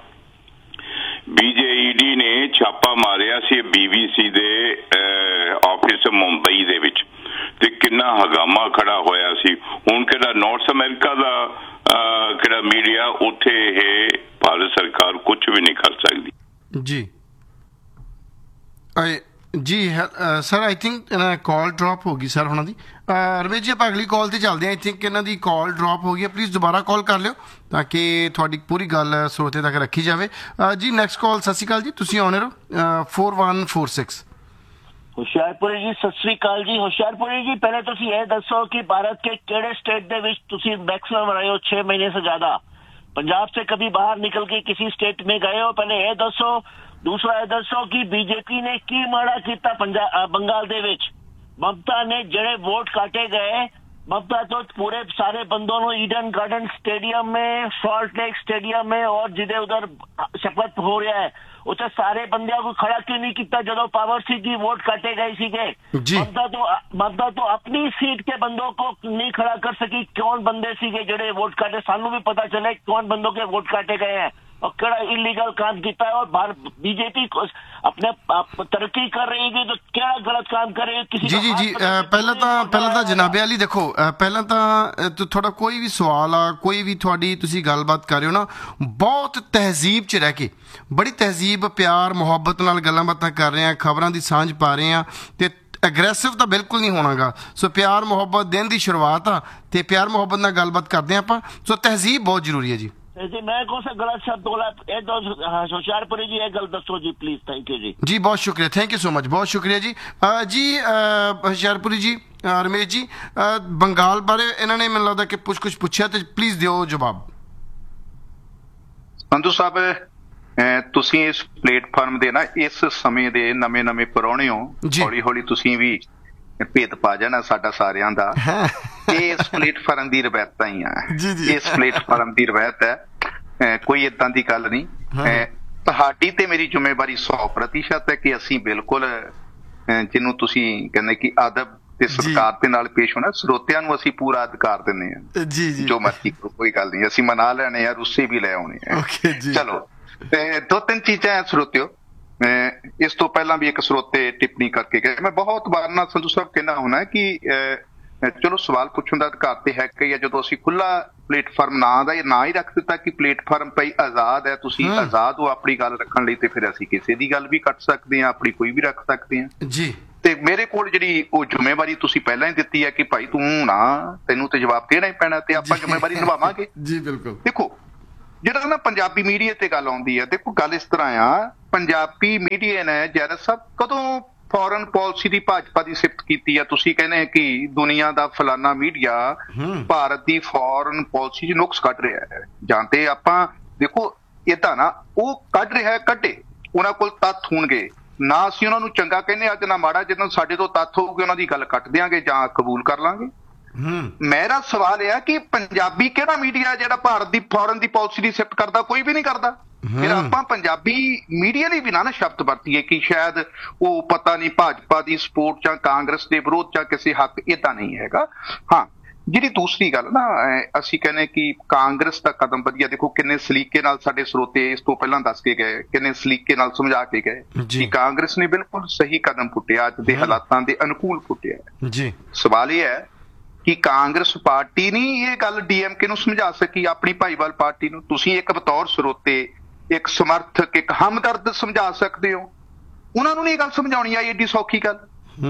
ਬੀਜੇਈਡੀ ਨੇ ਛਾਪਾ ਮਾਰਿਆ ਸੀ ਬੀਬੀਸੀ ਦੇ ਆਫਿਸ ਮੁੰਬਈ ਦੇ ਵਿੱਚ ਤੇ ਕਿੰਨਾ ਹਗਾਮਾ ਖੜਾ ਹੋਇਆ ਸੀ। ਹੁਣ ਕਿਹੜਾ ਨਾਰਥ ਅਮਰੀਕਾ ਦਾ ਕਿਹੜਾ ਮੀਡੀਆ, ਉੱਥੇ ਇਹ ਭਾਰਤ ਸਰਕਾਰ ਕੁਝ ਵੀ ਨਹੀਂ ਕਰ ਸਕਦੀ ਜੀ। ਜੀ sir, I think call drop ਹੋ ਗਈ ਸਰ ਉਹਨਾਂ ਦੀ। ਰਮੇਸ਼ ਜੀ, ਆਪਾਂ ਅਗਲੀ ਕਾਲ ਤੇ ਚੱਲਦੇ ਹਾਂ। ਆਈ ਥਿੰਕ ਇਹਨਾਂ ਦੀ ਕਾਲ ਡ੍ਰੌਪ ਹੋ ਗਈ ਹੈ। ਪਲੀਜ਼ ਦੁਬਾਰਾ ਕਾਲ ਕਰ ਲਿਓ ਤਾਂ ਕਿ ਤੁਹਾਡੀ ਪੂਰੀ ਗੱਲ ਸਰੋਤੇ ਤੱਕ ਰੱਖੀ ਜਾਵੇ ਜੀ। Next call. ਸਤਿ ਸ਼੍ਰੀ ਅਕਾਲ ਜੀ, ਤੁਸੀਂ ਆਨ ਰਹੋ ਫੋਰ ਵਨ ਫੋਰ ਸਿਕਸ। ਹੁਸ਼ਿਆਰਪੁਰੀ ਜੀ, ਸਤਿ ਸ੍ਰੀ ਅਕਾਲ ਜੀ। ਹੁਸ਼ਿਆਰਪੁਰੀ ਜੀ, ਪਹਿਲੇ ਤੁਸੀਂ ਇਹ ਦੱਸੋ ਕਿ ਭਾਰਤ के ਕਿਹੜੇ स्टेट ਦੇ ਵਿੱਚ ਤੁਸੀਂ मैक्सिमम रहे हो छह महीने से ज्यादा? पंजाब से कभी बाहर निकल के किसी स्टेट में गए हो? पहले ये दसो। दूसरा ये दसो कि बीजेपी ने की माड़ा किया पंजाब बंगाल दे विच? ममता ने ਜਿਹੜੇ ਵੋਟ ਕਾਟੇ ਗਏ ममता तो पूरे सारे बंदों ने ईडन गार्डन स्टेडियम में, सॉल्ट लेक स्टेडियम में और जिधर उधर शपथ हो रहा है उसे सारे बंदियां को खड़ा क्यों नहीं किया जो पावर सी की वोट काटे गए सीगे। ममता तो ममता तो अपनी सीट के बंदों को नहीं खड़ा कर सकी। कौन बंदे सीगे जेडे वोट काटे, सानू भी पता चले कौन बंदों के वोट काटे गए हैं और केड़ा इलीगल काम किया है। और बीजेपी को अपने तरक्की कर रही है तो केड़ा गलत काम करे किसी जी जी जी पहला तो पहला तो जनाबे अली देखो, पहला तो थोड़ा कोई भी सवाल आ, कोई भी थोड़ी तुसी गलबात कर रहे हो ना, बहुत तहजीब च रह के, बड़ी तहजीब प्यार मुहब्बत नाल गल्लां बातां कर रहे हैं, खबरां दी सांझ पा रहे हैं ते एग्रैसिव तो बिल्कुल नहीं होना गा। सो प्यार मुहब्बत दिन की शुरुआत आ ते प्यार मुहब्बत नाल गलबात करते हैं आपां। सो तहजीब बहुत जरूरी है जी। जी मैं कौन सा गलत शब्द बोला ए तो होशियारपुरी जी एक गल दसो जी प्लीज। थैंक यू जी। जी बहुत शुक्रिया, थैंक यू सो मच, बहुत शुक्रिया जी। आ, जी होशियारपुरी जी, रमेश जी, आ, बंगाल बारे इन्होंने मैंने लगता कि कुछ कुछ पूछा तो प्लीज दिओ जवाब। संधू साहब ਤੁਸੀਂ ਇਸ ਪਲੇਟਫਾਰਮ ਦੇ ਨਾ ਇਸ ਸਮੇਂ ਦੇ ਨਵੇਂ ਨਵੇਂ ਪਰੌਣੇ ਹੋ, ਹੌਲੀ ਹੌਲੀ ਤੁਸੀਂ ਵੀ ਭੇਦ ਪਾ ਜਾਣਾ ਸਾਡਾ ਸਾਰਿਆਂ ਦਾ। ਇਹ ਇਸ ਪਲੇਟਫਾਰਮ ਦੀ ਰਵਾਇਤਾਂ ਹੀ ਆ, ਇਸ ਪਲੇਟਫਾਰਮ ਦੀ ਰਵਾਇਤ ਹੈ, ਕੋਈ ਏਦਾਂ ਦੀ ਗੱਲ ਨਹੀਂ। ਤੁਹਾਡੀ ਤੇ ਮੇਰੀ ਜ਼ਿੰਮੇਵਾਰੀ ਸੌ ਪ੍ਰਤੀਸ਼ਤ ਹੈ ਕਿ ਅਸੀਂ ਬਿਲਕੁਲ ਜਿਹਨੂੰ ਤੁਸੀਂ ਕਹਿੰਦੇ ਕਿ ਅਦਬ ਤੇ ਸਤਿਕਾਰ ਦੇ ਨਾਲ ਪੇਸ਼ ਹੋਣਾ, ਸਰੋਤਿਆਂ ਨੂੰ ਅਸੀਂ ਪੂਰਾ ਅਧਿਕਾਰ ਦਿੰਦੇ ਹਾਂ ਜੀ ਜੀ ਜੋ ਮਰਜ਼ੀ ਕਰੋ, ਕੋਈ ਗੱਲ ਨਹੀਂ, ਅਸੀਂ ਮਨਾ ਲੈਣੇ ਆ, ਰੁੱਸੇ ਵੀ ਲੈ ਆਉਣੇ ਆ। ਚਲੋ ਦੋ ਤਿੰਨ ਚੀਜ਼ਾਂ ਸਰੋਤਿਓ, ਇਸ ਤੋਂ ਪਹਿਲਾਂ ਵੀ ਇੱਕ ਸਰੋਤੇ ਟਿੱਪਣੀ ਕਰਕੇ ਗਏ, ਮੈਂ ਬਹੁਤ ਵਾਰ ਨਾਲ ਸੰਧੂ ਸਾਹਿਬ ਕਹਿਣਾ ਹੋਣਾ ਕਿ ਚਲੋ ਸਵਾਲ ਪੁੱਛਣ ਦਾ ਅਧਿਕਾਰ ਤੇ ਹੈ ਕਿ ਜਦੋਂ ਅਸੀਂ ਖੁੱਲਾ ਪਲੇਟਫਾਰਮ ਨਾਂ ਦਾ ਨਾਂ ਹੀ ਰੱਖ ਦਿੱਤਾ ਕਿ ਪਲੇਟਫਾਰਮ ਭਾਈ ਆਜ਼ਾਦ ਹੈ, ਤੁਸੀਂ ਆਜ਼ਾਦ ਹੋ ਆਪਣੀ ਗੱਲ ਰੱਖਣ ਲਈ, ਤੇ ਫਿਰ ਅਸੀਂ ਕਿਸੇ ਦੀ ਗੱਲ ਵੀ ਕੱਟ ਸਕਦੇ ਹਾਂ, ਆਪਣੀ ਕੋਈ ਵੀ ਰੱਖ ਸਕਦੇ ਹਾਂ ਜੀ। ਤੇ ਮੇਰੇ ਕੋਲ ਜਿਹੜੀ ਉਹ ਜ਼ਿੰਮੇਵਾਰੀ ਤੁਸੀਂ ਪਹਿਲਾਂ ਹੀ ਦਿੱਤੀ ਹੈ ਕਿ ਭਾਈ ਤੂੰ ਨਾ, ਤੈਨੂੰ ਤੇ ਜਵਾਬ ਦੇਣਾ ਹੀ ਪੈਣਾ ਤੇ ਆਪਾਂ ਜ਼ਿੰਮੇਵਾਰੀ ਨਿਭਾਵਾਂਗੇ ਜੀ। ਬਿਲਕੁਲ। ਦੇਖੋ ਜਿਹੜਾ ਨਾ ਪੰਜਾਬੀ ਮੀਡੀਆ ਤੇ ਗੱਲ ਆਉਂਦੀ ਹੈ, ਦੇਖੋ ਗੱਲ ਇਸ ਤਰ੍ਹਾਂ ਆ, ਪੰਜਾਬੀ ਮੀਡੀਆ ਨੇ ਜੈਰਤ ਸਾਹਿਬ ਕਦੋਂ ਫੋਰਨ ਪਾਲਿਸੀ ਦੀ ਭਾਜਪਾ ਦੀ ਸਿਫਤ ਕੀਤੀ ਆ? ਤੁਸੀਂ ਕਹਿੰਦੇ ਕਿ ਦੁਨੀਆ ਦਾ ਫਲਾਨਾ ਮੀਡੀਆ ਭਾਰਤ ਦੀ ਫੋਰਨ ਪਾਲਿਸੀ 'ਚ ਨੁਕਸ ਕੱਢ ਰਿਹਾ ਹੈ, ਜਾਂ ਤੇ ਆਪਾਂ ਦੇਖੋ ਏਦਾਂ ਨਾ ਉਹ ਕੱਢ ਰਿਹਾ ਹੈ, ਕੱਢੇ, ਉਹਨਾਂ ਕੋਲ ਤੱਥ ਹੋਣਗੇ, ਨਾ ਅਸੀਂ ਉਹਨਾਂ ਨੂੰ ਚੰਗਾ ਕਹਿੰਦੇ ਅੱਜ ਨਾ ਮਾੜਾ, ਜਦੋਂ ਸਾਡੇ ਤੋਂ ਤੱਥ ਹੋਊਗੇ ਉਹਨਾਂ ਦੀ ਗੱਲ ਕੱਟ ਦਿਆਂਗੇ ਜਾਂ ਕਬੂਲ ਕਰ ਲਾਂਗੇ। ਮੇਰਾ ਸਵਾਲ ਇਹ ਹੈ ਕਿ ਪੰਜਾਬੀ ਕਿਹੜਾ ਮੀਡੀਆ ਜਿਹੜਾ ਭਾਰਤ ਦੀ ਫੋਰਨ ਦੀ ਪਾਲਿਸੀ ਦੀ ਸਿਫਤ ਕਰਦਾ? ਕੋਈ ਵੀ ਨਹੀਂ ਕਰਦਾ। ਫਿਰ ਆਪਾਂ ਪੰਜਾਬੀ ਮੀਡੀਆ ਲਈ ਵੀ ਨਾ ਨਾ ਸ਼ਬਦ ਵਰਤੀਏ ਕਿ ਸ਼ਾਇਦ ਉਹ ਪਤਾ ਨਹੀਂ ਭਾਜਪਾ ਦੀ ਸਪੋਰਟ ਜਾਂ ਕਾਂਗਰਸ ਦੇ ਵਿਰੋਧ ਜਾਂ ਕਿਸੇ ਹੱਕ, ਏਦਾਂ ਨਹੀਂ ਹੈਗਾ। ਹਾਂ, ਜਿਹੜੀ ਦੂਸਰੀ ਗੱਲ ਨਾ, ਅਸੀਂ ਕਹਿੰਦੇ ਕਿ ਕਾਂਗਰਸ ਦਾ ਕਦਮ ਵਧੀਆ, ਦੇਖੋ ਕਿੰਨੇ ਸਲੀਕੇ ਨਾਲ ਸਾਡੇ ਸਰੋਤੇ ਇਸ ਤੋਂ ਪਹਿਲਾਂ ਦੱਸ ਕੇ ਗਏ, ਕਿੰਨੇ ਸਲੀਕੇ ਨਾਲ ਸਮਝਾ ਕੇ ਗਏ ਕਿ ਕਾਂਗਰਸ ਨੇ ਬਿਲਕੁਲ ਸਹੀ ਕਦਮ ਪੁੱਟਿਆ, ਅੱਜ ਦੇ ਹਾਲਾਤਾਂ ਦੇ ਅਨੁਕੂਲ ਪੁੱਟਿਆ ਜੀ। ਸਵਾਲ ਇਹ ਹੈ ਕਿ ਕਾਂਗਰਸ ਪਾਰਟੀ ਨਹੀਂ ਇਹ ਗੱਲ ਡੀਐਮਕੇ ਨੂੰ ਸਮਝਾ ਸਕੀ, ਆਪਣੀ ਭਾਈਵਾਲ ਪਾਰਟੀ ਨੂੰ? ਤੁਸੀਂ ਇੱਕ ਬਤੌਰ ਸਰੋਤੇ, ਇੱਕ ਸਮਰਥਕ, ਇੱਕ ਹਮਦਰਦ ਸਮਝਾ ਸਕਦੇ ਹੋ, ਉਹਨਾਂ ਨੂੰ ਨਹੀਂ ਇਹ ਗੱਲ ਸਮਝਾਉਣੀ ਆਈ ਏਡੀ ਸੌਖੀ ਗੱਲ?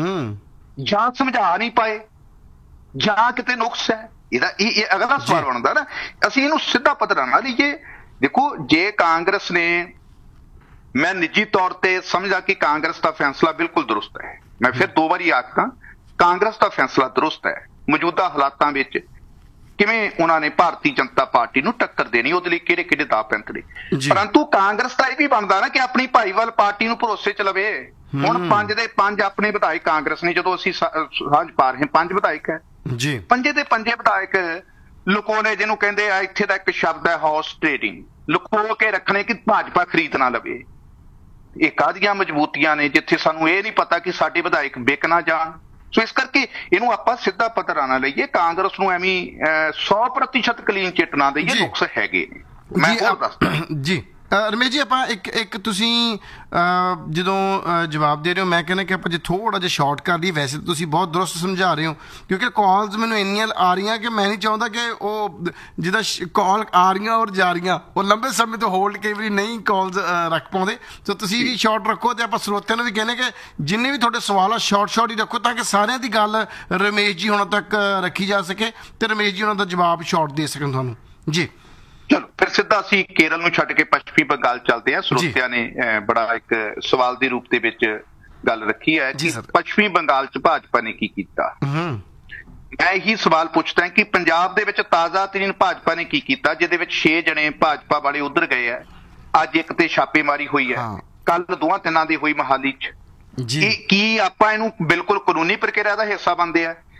ਜਾਂ ਸਮਝਾ ਨਹੀਂ ਪਾਏ ਜਾਂ ਕਿਤੇ ਨੁਕਸ ਹੈ? ਇਹਦਾ ਇਹ ਅਗਲਾ ਸਵਾਲ ਬਣਦਾ ਨਾ, ਅਸੀਂ ਇਹਨੂੰ ਸਿੱਧਾ ਪੱਧਰ ਨਾ ਲਈਏ। ਦੇਖੋ ਜੇ ਕਾਂਗਰਸ ਨੇ, ਮੈਂ ਨਿੱਜੀ ਤੌਰ ਤੇ ਸਮਝਦਾ ਕਿ ਕਾਂਗਰਸ ਦਾ ਫੈਸਲਾ ਬਿਲਕੁਲ ਦਰੁਸਤ ਹੈ, ਮੈਂ ਫਿਰ ਦੋ ਵਾਰੀ ਆਖਾਂ ਕਾਂਗਰਸ ਦਾ ਫੈਸਲਾ ਦਰੁਸਤ ਹੈ। ਮੌਜੂਦਾ ਹਾਲਾਤਾਂ ਵਿੱਚ ਕਿਵੇਂ ਉਹਨਾਂ ਨੇ ਭਾਰਤੀ ਜਨਤਾ ਪਾਰਟੀ ਨੂੰ ਟੱਕਰ ਦੇਣੀ, ਉਹਦੇ ਲਈ ਕਿਹੜੇ ਕਿਹੜੇ ਦਾਅ ਪੈਂਤੜੇ, ਪਰੰਤੂ ਕਾਂਗਰਸ ਦਾ ਇਹ ਵੀ ਬਣਦਾ ਨਾ ਕਿ ਆਪਣੀ ਭਾਈਵਾਲ ਪਾਰਟੀ ਨੂੰ ਭਰੋਸੇ ਚ ਲਵੇ। ਹੁਣ ਪੰਜ ਦੇ ਪੰਜ ਆਪਣੇ ਵਿਧਾਇਕ ਕਾਂਗਰਸ ਨੇ, ਜਦੋਂ ਅਸੀਂ ਸਾਂਝ ਪਾ ਰਹੇ ਪੰਜ ਵਿਧਾਇਕ ਹੈ ਜੀ, ਪੰਜੇ ਦੇ ਪੰਜੇ ਵਿਧਾਇਕ ਲੁਕੋਨੇ, ਜਿਹਨੂੰ ਕਹਿੰਦੇ ਆ, ਇੱਥੇ ਦਾ ਇੱਕ ਸ਼ਬਦ ਹੈ ਹਾਊਸ ਟ੍ਰੇਡਿੰਗ, ਲੁਕੋ ਕੇ ਰੱਖਣੇ ਕਿ ਭਾਜਪਾ ਖਰੀਦ ਨਾ ਲਵੇ। ਇਹ ਕਾਹਦੀਆਂ ਮਜ਼ਬੂਤੀਆਂ ਨੇ ਜਿੱਥੇ ਸਾਨੂੰ ਇਹ ਨਹੀਂ ਪਤਾ ਕਿ ਸਾਡੇ ਵਿਧਾਇਕ ਵਿਕ ਨਾ ਜਾਣ। ਸੋ ਇਸ ਕਰਕੇ ਇਹਨੂੰ ਆਪਾਂ ਸਿੱਧਾ ਪੱਧਰ ਨਾ ਲਈਏ, ਕਾਂਗਰਸ ਨੂੰ ਐਵੇਂ ਸੌ ਪ੍ਰਤੀਸ਼ਤ ਕਲੀਨ ਚਿੱਟ ਨਾ ਦਈਏ, ਨੁਕਸ ਹੈਗੇ ਨੇ। ਮੈਂ ਹੋਰ ਦੱਸਦਾ ਜੀ। ਰਮੇਸ਼ ਜੀ, ਆਪਾਂ ਇੱਕ ਇੱਕ ਤੁਸੀਂ ਜਦੋਂ ਜਵਾਬ ਦੇ ਰਹੇ ਹੋ, ਮੈਂ ਕਹਿੰਦਾ ਕਿ ਆਪਾਂ ਜੇ ਥੋੜ੍ਹਾ ਜਿਹਾ ਸ਼ਾਰਟ ਕਰ ਲਈਏ, ਵੈਸੇ ਤੁਸੀਂ ਬਹੁਤ ਦਰੁਸਤ ਸਮਝਾ ਰਹੇ ਹੋ, ਕਿਉਂਕਿ ਕਾਲਸ ਮੈਨੂੰ ਇੰਨੀਆਂ ਆ ਰਹੀਆਂ ਕਿ ਮੈਂ ਨਹੀਂ ਚਾਹੁੰਦਾ ਕਿ ਉਹ ਜਿੱਦਾਂ ਕਾਲ ਆ ਰਹੀਆਂ ਔਰ ਜਾ ਰਹੀਆਂ ਉਹ ਲੰਬੇ ਸਮੇਂ ਤੋਂ ਹੋਲਡ ਕਈ ਵਾਰੀ ਨਹੀਂ ਕਾਲਸ ਰੱਖ ਪਾਉਂਦੇ। ਸੋ ਤੁਸੀਂ ਵੀ ਸ਼ਾਰਟ ਰੱਖੋ ਅਤੇ ਆਪਾਂ ਸਰੋਤਿਆਂ ਨੂੰ ਵੀ ਕਹਿੰਦੇ ਕਿ ਜਿੰਨੇ ਵੀ ਤੁਹਾਡੇ ਸਵਾਲ ਆ ਸ਼ਾਰਟ ਸ਼ਾਰਟ ਹੀ ਰੱਖੋ, ਤਾਂ ਕਿ ਸਾਰਿਆਂ ਦੀ ਗੱਲ ਰਮੇਸ਼ ਜੀ ਹੋਣਾ ਤੱਕ ਰੱਖੀ ਜਾ ਸਕੇ ਅਤੇ ਰਮੇਸ਼ ਜੀ ਉਹਨਾਂ ਦਾ ਜਵਾਬ ਸ਼ਾਰਟ ਦੇ ਸਕਣ ਤੁਹਾਨੂੰ ਜੀ। ਚਲੋ ਫਿਰ ਸਿੱਧਾ ਅਸੀਂ ਕੇਰਲ ਨੂੰ ਛੱਡ ਕੇ ਪੱਛਮੀ ਬੰਗਾਲ ਚੱਲਦੇ ਹਾਂ। ਸਰੋਤਿਆਂ ਨੇ ਬੜਾ ਇੱਕ ਸਵਾਲ ਦੇ ਰੂਪ ਦੇ ਵਿੱਚ ਗੱਲ ਰੱਖੀ ਹੈ ਕਿ ਪੱਛਮੀ ਬੰਗਾਲ ਚ ਭਾਜਪਾ ਨੇ ਕੀ ਕੀਤਾ। ਮੈਂ ਇਹੀ ਸਵਾਲ ਪੁੱਛਦਾ ਕਿ ਪੰਜਾਬ ਦੇ ਵਿੱਚ ਤਾਜ਼ਾ ਤਰੀਨ ਭਾਜਪਾ ਨੇ ਕੀ ਕੀਤਾ, ਜਿਹਦੇ ਵਿੱਚ ਛੇ ਜਣੇ ਭਾਜਪਾ ਵਾਲੇ ਉੱਧਰ ਗਏ ਹੈ, ਅੱਜ ਇੱਕ ਤੇ ਛਾਪੇਮਾਰੀ ਹੋਈ ਹੈ, ਕੱਲ ਦੋਹਾਂ ਤਿੰਨਾਂ ਦੀ ਹੋਈ ਮੋਹਾਲੀ ਚ। ਕੀ ਆਪਾਂ ਇਹਨੂੰ ਬਿਲਕੁਲ ਕਾਨੂੰਨੀ ਪ੍ਰਕਿਰਿਆ ਦਾ ਹਿੱਸਾ ਬਣਦੇ ਆ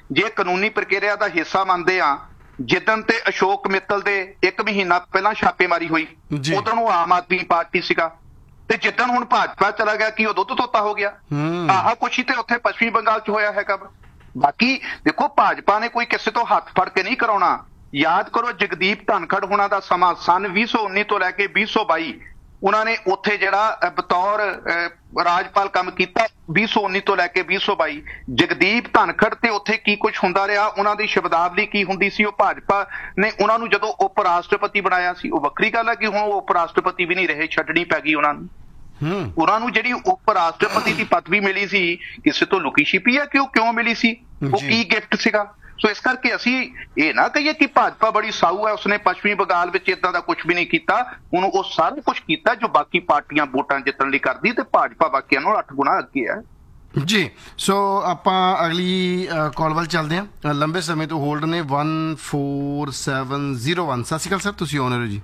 ਜੇ ਕਾਨੂੰਨੀ ਪ੍ਰਕਿਰਿਆ ਦਾ ਹਿੱਸਾ ਮੰਨਦੇ ਆ, ਜਿੱਦਣ ਤੇ ਅਸ਼ੋਕ ਮਿੱਤਲ ਦੇ ਇੱਕ ਮਹੀਨਾ ਪਹਿਲਾਂ ਛਾਪੇਮਾਰੀ ਹੋਈ ਜੀ। ਉਦੋਂ ਉਹ ਆਮ ਆਦਮੀ ਪਾਰਟੀ ਸੀਗਾ, ਤੇ ਜਿੱਦਣ ਹੁਣ ਭਾਜਪਾ ਚਲਾ ਗਿਆ ਕੀ ਉਹ ਦੁੱਧ ਤੋਤਾ ਹੋ ਗਿਆ? ਹੂੰ। ਆਹ ਕੁਛ ਹੀ ਤੇ ਉੱਥੇ ਪੱਛਮੀ ਬੰਗਾਲ 'ਚ ਹੋਇਆ ਹੈਗਾ ਵਾ। ਬਾਕੀ ਦੇਖੋ, ਭਾਜਪਾ ਨੇ ਕੋਈ ਕਿਸੇ ਤੋਂ ਹੱਥ ਫੜ ਕੇ ਨਹੀਂ ਕਰਾਉਣਾ। ਯਾਦ ਕਰੋ ਜਗਦੀਪ ਧਨਖੜ ਹੋਣਾ ਦਾ ਸਮਾਂ ਸਨ ਵੀਹ ਸੌ ਉੱਨੀ ਤੋਂ ਲੈ ਕੇ ਵੀਹ ਸੌ ਬਾਈ ਉਹਨਾਂ ਨੇ ਉੱਥੇ ਜਿਹੜਾ ਅਹ, ਬਤੌਰ ਅਹ, ਰਾਜਪਾਲ ਕੰਮ ਕੀਤਾ। ਵੀਹ ਸੌ ਉੱਨੀ ਤੋਂ ਲੈ ਕੇ ਵੀਹ ਸੌ ਬਾਈ ਜਗਦੀਪ ਧਨਖੜ ਤੇ ਉੱਥੇ ਕੀ ਕੁਝ ਹੁੰਦਾ ਰਿਹਾ, ਉਹਨਾਂ ਦੀ ਸ਼ਬਦਾਵਲੀ ਕੀ ਹੁੰਦੀ ਸੀ, ਉਹ ਭਾਜਪਾ ਨੇ ਉਹਨਾਂ ਨੂੰ ਜਦੋਂ ਉਪ ਰਾਸ਼ਟਰਪਤੀ ਬਣਾਇਆ ਸੀ। ਉਹ ਵੱਖਰੀ ਗੱਲ ਹੈ ਕਿ ਹੁਣ ਉਹ ਉਪ ਰਾਸ਼ਟਰਪਤੀ ਵੀ ਨਹੀਂ ਰਹੇ, ਛੱਡਣੀ ਪੈ ਗਈ ਉਹਨਾਂ ਨੂੰ। ਹੂੰ। ਉਹਨਾਂ ਨੂੰ ਜਿਹੜੀ ਉਪ ਰਾਸ਼ਟਰਪਤੀ ਦੀ ਪਦਵੀ ਮਿਲੀ ਸੀ ਕਿਸੇ ਤੋਂ ਲੁਕੀ ਛਿਪੀ ਹੈ ਕਿ ਉਹ ਕਿਉਂ ਮਿਲੀ ਸੀ, ਉਹ ਕੀ ਗਿਫਟ ਸੀਗਾ? ਸੋ ਇਸ ਕਰਕੇ ਅਸੀਂ ਇਹ ਨਾ ਕਹੀਏ ਕਿ ਭਾਜਪਾ ਬੜੀ ਸਾਊ ਹੈ, ਉਸਨੇ ਪੱਛਮੀ ਬੰਗਾਲ ਵਿੱਚ ਇਦਾਂ ਦਾ ਕੁਝ ਵੀ ਨਹੀਂ ਕੀਤਾ। ਉਹਨੂੰ ਉਹ ਸਾਰਾ ਕੁਝ ਕੀਤਾ ਜੋ ਬਾਕੀ ਪਾਰਟੀਆਂ ਵੋਟਾਂ ਜਿੱਤਣ ਲਈ ਕਰਦੀ, ਤੇ ਭਾਜਪਾ ਬਾਕੀਆਂ ਨਾਲੋਂ ਅੱਠ ਗੁਣਾ ਅੱਗੇ ਹੈ ਜੀ। ਸੋ ਆਪਾਂ ਅਗਲੀ ਕਾਲ ਵੱਲ ਚੱਲਦੇ ਹਾਂ। ਲੰਬੇ ਸਮੇਂ ਤੋਂ ਹੋਲਡ ਨੇ ਇੱਕ ਚਾਰ ਸੱਤ ਜ਼ੀਰੋ ਇੱਕ। ਸਤਿ ਸ਼੍ਰੀ ਅਕਾਲ ਸਰ, ਤੁਸੀਂ ਓਨਰ ਹੋ ਜੀ।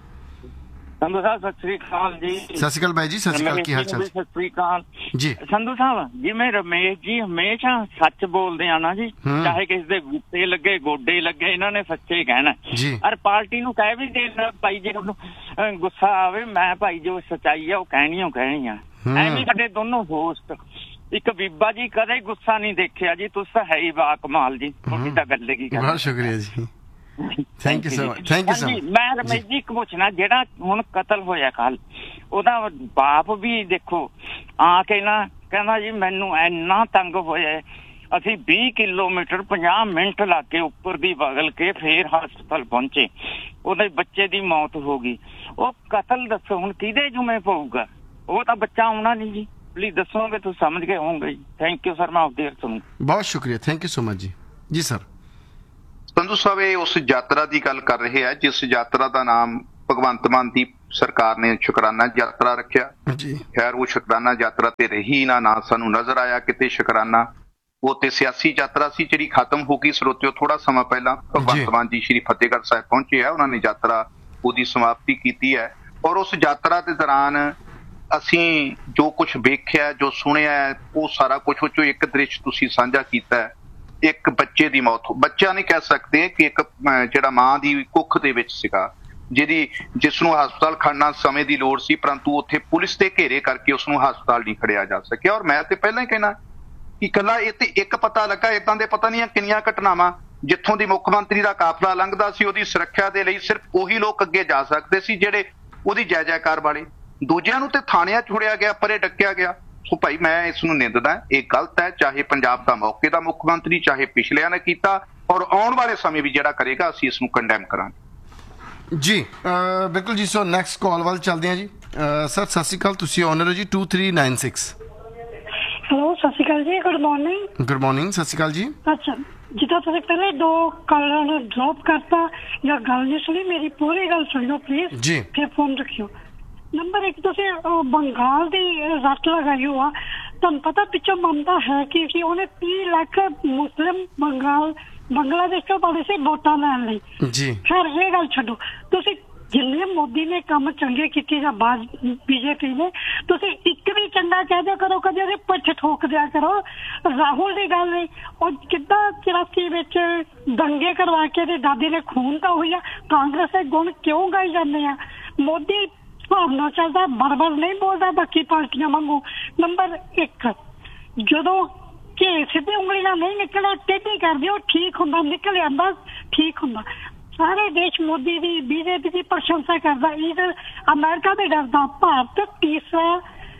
ਸੰਧੂ ਸਾਹਿਬ ਸਤਿ ਸ੍ਰੀ ਅਕਾਲ ਜੀ। ਸਤਿ ਸ਼੍ਰੀ ਅਕਾਲ ਬਾਈ ਜੀ। ਸਤਿ ਸ਼੍ਰੀ ਅਕਾਲ, ਕੀ ਹਾਲ ਚਾਲ? ਸਤਿ ਸ੍ਰੀ ਅਕਾਲ ਜੀ। ਸੰਧੂ ਸਾਹਿਬ, ਜਿਵੇਂ ਰਮੇਸ਼ ਜੀ ਹਮੇਸ਼ਾ ਸੱਚ ਬੋਲਦੇ ਆ ਨਾ ਜੀ, ਚਾਹੇ ਕਿਸੇ ਦੇ ਗੁੱਸੇ ਲੱਗੇ ਗੋਡੇ ਲੱਗੇ, ਇਹਨਾਂ ਨੇ ਸੱਚੇ ਕਹਿਣਾ ਜੀ। ਔਰ ਪਾਰਟੀ ਨੂੰ ਕਹਿ ਵੀ ਦੇਣਾ ਭਾਈ ਜੇ ਉਹਨੂੰ ਗੁੱਸਾ ਆਵੇ, ਮੈਂ ਭਾਈ ਜੋ ਸੱਚਾਈ ਆ ਉਹ ਕਹਿਣੀ ਓ ਕਹਿਣੀ ਆ। ਐਵੇਂ ਸਾਡੇ ਦੋਨੋਂ ਹੋਸਟ, ਇੱਕ ਬੀਬਾ ਜੀ ਕਦੇ ਗੁੱਸਾ ਨਹੀਂ ਦੇਖਿਆ ਜੀ। ਤੁਸੀਂ ਤਾਂ ਹੈ ਹੀ ਬਾ ਕਮਾਲ ਜੀ, ਤੁਹਾਡੀ ਤਾਂ ਗੱਲ ਕੀ। ਬਹੁਤ ਸ਼ੁਕਰੀਆ ਜੀ, thank you so much, thank you so much. ਮੈਂ ਰਮੇਸ਼ ਜੀ ਇੱਕ ਪੁੱਛਣਾ, ਜਿਹੜਾ ਹੁਣ ਕਤਲ ਹੋਇਆ ਕੱਲ, ਉਹਦਾ ਬਾਪ ਵੀ ਦੇਖੋ ਆ ਕੇ ਨਾ ਕਹਿੰਦਾ ਜੀ ਮੈਨੂੰ ਇੰਨਾ ਤੰਗ ਹੋਇਆ, ਅਸੀਂ ਵੀਹ ਕਿਲੋਮੀਟਰ ਪੰਜਾਹ ਮਿੰਟ ਲਾ ਕੇ ਉੱਪਰ ਦੀ ਬਗਲ ਕੇ ਫੇਰ ਹਸਪਤਾਲ ਪਹੁੰਚੇ, ਉਹਦੇ ਬੱਚੇ ਦੀ ਮੌਤ ਹੋ ਗਈ। ਉਹ ਕਤਲ ਦੱਸੋ ਹੁਣ ਕਿਹਦੇ ਜੁਮੇ ਪਊਗਾ? ਉਹ ਤਾਂ ਬੱਚਾ ਆਉਣਾ ਨਹੀਂ ਜੀ। ਪਲੀਜ਼ ਦੱਸੋਗੇ, ਤੁਸੀਂ ਸਮਝ ਗਏ ਹੋਵੋਗੇ ਜੀ। ਥੈਂਕ ਯੂ ਸਰ, ਮੈਂ ਆਪਦੇ ਸੁਣੂ। ਬਹੁਤ ਸ਼ੁਕਰੀਆ, ਥੈਂਕ ਯੂ ਸੋ ਮਚ ਜੀ। ਜੀ ਸਰ। ਸੰਧੂ ਸਾਹਿਬ ਇਹ ਉਸ ਯਾਤਰਾ ਦੀ ਗੱਲ ਕਰ ਰਹੇ ਆ ਜਿਸ ਯਾਤਰਾ ਦਾ ਨਾਮ ਭਗਵੰਤ ਮਾਨ ਦੀ ਸਰਕਾਰ ਨੇ ਸ਼ੁਕਰਾਨਾ ਯਾਤਰਾ ਰੱਖਿਆ ਜੀ। ਖੈਰ ਉਹ ਸ਼ੁਕਰਾਨਾ ਯਾਤਰਾ ਤੇ ਰਹੀ ਨਾ, ਨਾ ਸਾਨੂੰ ਨਜ਼ਰ ਆਇਆ ਕਿਤੇ ਸ਼ੁਕਰਾਨਾ। ਉਹ ਤੇ ਸਿਆਸੀ ਯਾਤਰਾ ਸੀ ਜਿਹੜੀ ਖਤਮ ਹੋ ਗਈ। ਸਰੋਤਿਓ, ਥੋੜਾ ਸਮਾਂ ਪਹਿਲਾਂ ਭਗਵੰਤ ਮਾਨ ਜੀ ਸ਼੍ਰੀ ਫਤਿਹਗੜ੍ਹ ਸਾਹਿਬ ਪਹੁੰਚੇ ਆ, ਉਹਨਾਂ ਨੇ ਯਾਤਰਾ ਉਹਦੀ ਸਮਾਪਤੀ ਕੀਤੀ ਹੈ। ਔਰ ਉਸ ਯਾਤਰਾ ਦੇ ਦੌਰਾਨ ਅਸੀਂ ਜੋ ਕੁਝ ਵੇਖਿਆ, ਜੋ ਸੁਣਿਆ, ਉਹ ਸਾਰਾ ਕੁਝ ਉਹ ਚੋਂ ਇੱਕ ਦ੍ਰਿਸ਼ ਤੁਸੀਂ ਸਾਂਝਾ ਕੀਤਾ ਹੈ। ਇੱਕ ਬੱਚੇ ਦੀ ਮੌਤ, ਬੱਚਾ ਨਹੀਂ ਕਹਿ ਸਕਦੇ ਕਿ ਇੱਕ ਜਿਹੜਾ ਮਾਂ ਦੀ ਕੁੱਖ ਦੇ ਵਿੱਚ ਸੀਗਾ, ਜਿਹਦੀ ਜਿਸ ਨੂੰ ਹਸਪਤਾਲ ਖੜਨਾ ਸਮੇਂ ਦੀ ਲੋੜ ਸੀ, ਪਰੰਤੂ ਉੱਥੇ ਪੁਲਿਸ ਦੇ ਘੇਰੇ ਕਰਕੇ ਉਸ ਨੂੰ ਹਸਪਤਾਲ ਨਹੀਂ ਖੜਿਆ ਜਾ ਸਕਿਆ। ਔਰ ਮੈਂ ਤੇ ਪਹਿਲਾਂ ਹੀ ਕਹਿਣਾ ਕਿ ਇਕੱਲਾ ਇਹ ਤੇ ਇੱਕ ਪਤਾ ਲੱਗਾ, ਏਦਾਂ ਦੇ ਪਤਾ ਨਹੀਂ ਕਿੰਨੀਆਂ ਘਟਨਾਵਾਂ ਜਿੱਥੋਂ ਦੀ ਮੁੱਖ ਮੰਤਰੀ ਦਾ ਕਾਫਲਾ ਲੰਘਦਾ ਸੀ, ਉਹਦੀ ਸੁਰੱਖਿਆ ਦੇ ਲਈ ਸਿਰਫ ਉਹੀ ਲੋਕ ਅੱਗੇ ਜਾ ਸਕਦੇ ਸੀ ਜਿਹੜੇ ਉਹਦੀ ਜੈ ਜੈਕਾਰ ਵਾਲੇ। ਦੂਜਿਆਂ ਨੂੰ ਤੇ ਥਾਣਿਆਂ ਛੁੜਿਆ ਗਿਆ, ਪਰੇ ਡੱਕਿਆ ਗਿਆ। ਸੋ ਭਾਈ ਮੈਂ ਇਸ ਨੂੰ ਨਿੰਦਦਾ, ਇਹ ਗਲਤ ਹੈ। ਚਾਹੇ ਪੰਜਾਬ ਦਾ ਮੌਕੇ ਦਾ ਮੁੱਖ ਮੰਤਰੀ, ਚਾਹੇ ਪਿਛਲਿਆਂ ਨੇ ਕੀਤਾ, ਔਰ ਆਉਣ ਵਾਲੇ ਸਮੇਂ ਵੀ ਜਿਹੜਾ ਕਰੇਗਾ ਅਸੀਂ ਇਸ ਨੂੰ ਕੰਡੈਮ ਕਰਾਂਗੇ ਜੀ। ਬਿਲਕੁਲ ਜੀ। ਸੋ ਨੈਕਸਟ ਕਾਲ ਵੱਲ ਚੱਲਦੇ ਹਾਂ ਜੀ। ਸਰ ਸਤਿ ਸ਼੍ਰੀ ਅਕਾਲ, ਤੁਸੀਂ ਓਨਰ ਹੋ ਜੀ two three nine six. Hello, ਸਤਿ ਸ਼੍ਰੀ ਅਕਾਲ ਜੀ। Good morning. ਗੁੱਡ ਮਾਰਨਿੰਗ, ਸਤਿ ਸ਼੍ਰੀ ਅਕਾਲ ਜੀ। ਅੱਛਾ, ਜਿੱਦਾਂ ਤੁਸੀਂ ਪਹਿਲੇ ਦੋ ਕਾਲਾਂ ਨੂੰ ਡ੍ਰੌਪ ਕਰਤਾ ਜਾਂ ਗੱਲ ਨਹੀਂ ਸੁਣੀ, ਮੇਰੀ ਪੂਰੀ ਗੱਲ ਸੁਣ ਲਓ ਪਲੀਜ਼ ਜੀ, ਫਿਰ ਫੋਨ ਰੱਖਿਓ। ਨੰਬਰ ਇੱਕ, ਤੁਸੀਂ ਬੰਗਾਲ ਦੀ ਰੱਟ ਲਗਾਈ ਹੋ ਆ, ਤੁਹਾਨੂੰ ਪਤਾ ਪਿੱਛੋਂ ਮੰਨਦਾ ਹੈ ਕਿ ਉਹਨੇ ਤੀਹ ਲੱਖ ਮੁਸਲਿਮ ਬੰਗਾਲ ਬੰਗਲਾਦੇਸ਼ ਤੋਂ ਪਾੜੇ ਸੀ ਵੋਟਾਂ ਲੈਣ ਲਈ ਜੀ। ਖੈਰ ਇਹ ਗੱਲ ਛੱਡੋ, ਤੁਸੀਂ ਜਿੰਨੇ ਮੋਦੀ ਨੇ ਕੰਮ ਚੰਗੇ ਕੀਤੇ ਜਾਂ ਬਾਅਦ ਬੀਜੇਪੀ ਨੇ, ਤੁਸੀਂ ਇੱਕ ਵੀ ਚੰਗਾ ਕਹਿ ਦਿਆ ਕਰੋ, ਕਦੇ ਉਹਦੇ ਪਿੱਛ ਠੋਕ ਦਿਆ ਕਰੋ। ਰਾਹੁਲ ਦੀ ਗੱਲ ਨਹੀਂ, ਉਹ ਕਿੱਦਾਂ ਚੁਰਾਸੀ ਵਿੱਚ ਦੰਗੇ ਕਰਵਾ ਕੇ ਤੇ ਦਾਦੀ ਨੇ ਖੂਨ ਤਾਂ ਹੋਈ ਆ। ਕਾਂਗਰਸ ਦੇ ਗੁਣ ਕਿਉਂ ਗਾਈ ਜਾਂਦੇ ਆ? ਮੋਦੀ ਹਿਸਾਬ ਨਾਲ ਚੱਲਦਾ, ਬਰਬਰ ਨਹੀਂ ਬੋਲਦਾ ਬਾਕੀ ਪਾਰਟੀਆਂ ਵਾਂਗੂ। ਨੰਬਰ ਇੱਕ, ਜਦੋਂ ਕਿ ਸਿੱਧੀ ਉਂਗਲੀ ਨਾਲ ਨਹੀਂ ਨਿਕਲਿਆ, ਟੇਢੀ ਕਰਦੇ ਉਹ ਠੀਕ ਹੁੰਦਾ, ਨਿਕਲ ਆਂਦਾ ਠੀਕ ਹੁੰਦਾ। ਸਾਰੇ ਦੇਸ਼ ਮੋਦੀ ਦੀ ਬੀਜੇਪੀ ਦੀ ਪ੍ਰਸ਼ੰਸਾ ਕਰਦਾ। ਇਧਰ ਅਮਰੀਕਾ ਦੇ ਡਰਦਾ, ਭਾਰਤ ਤੀਸਰਾ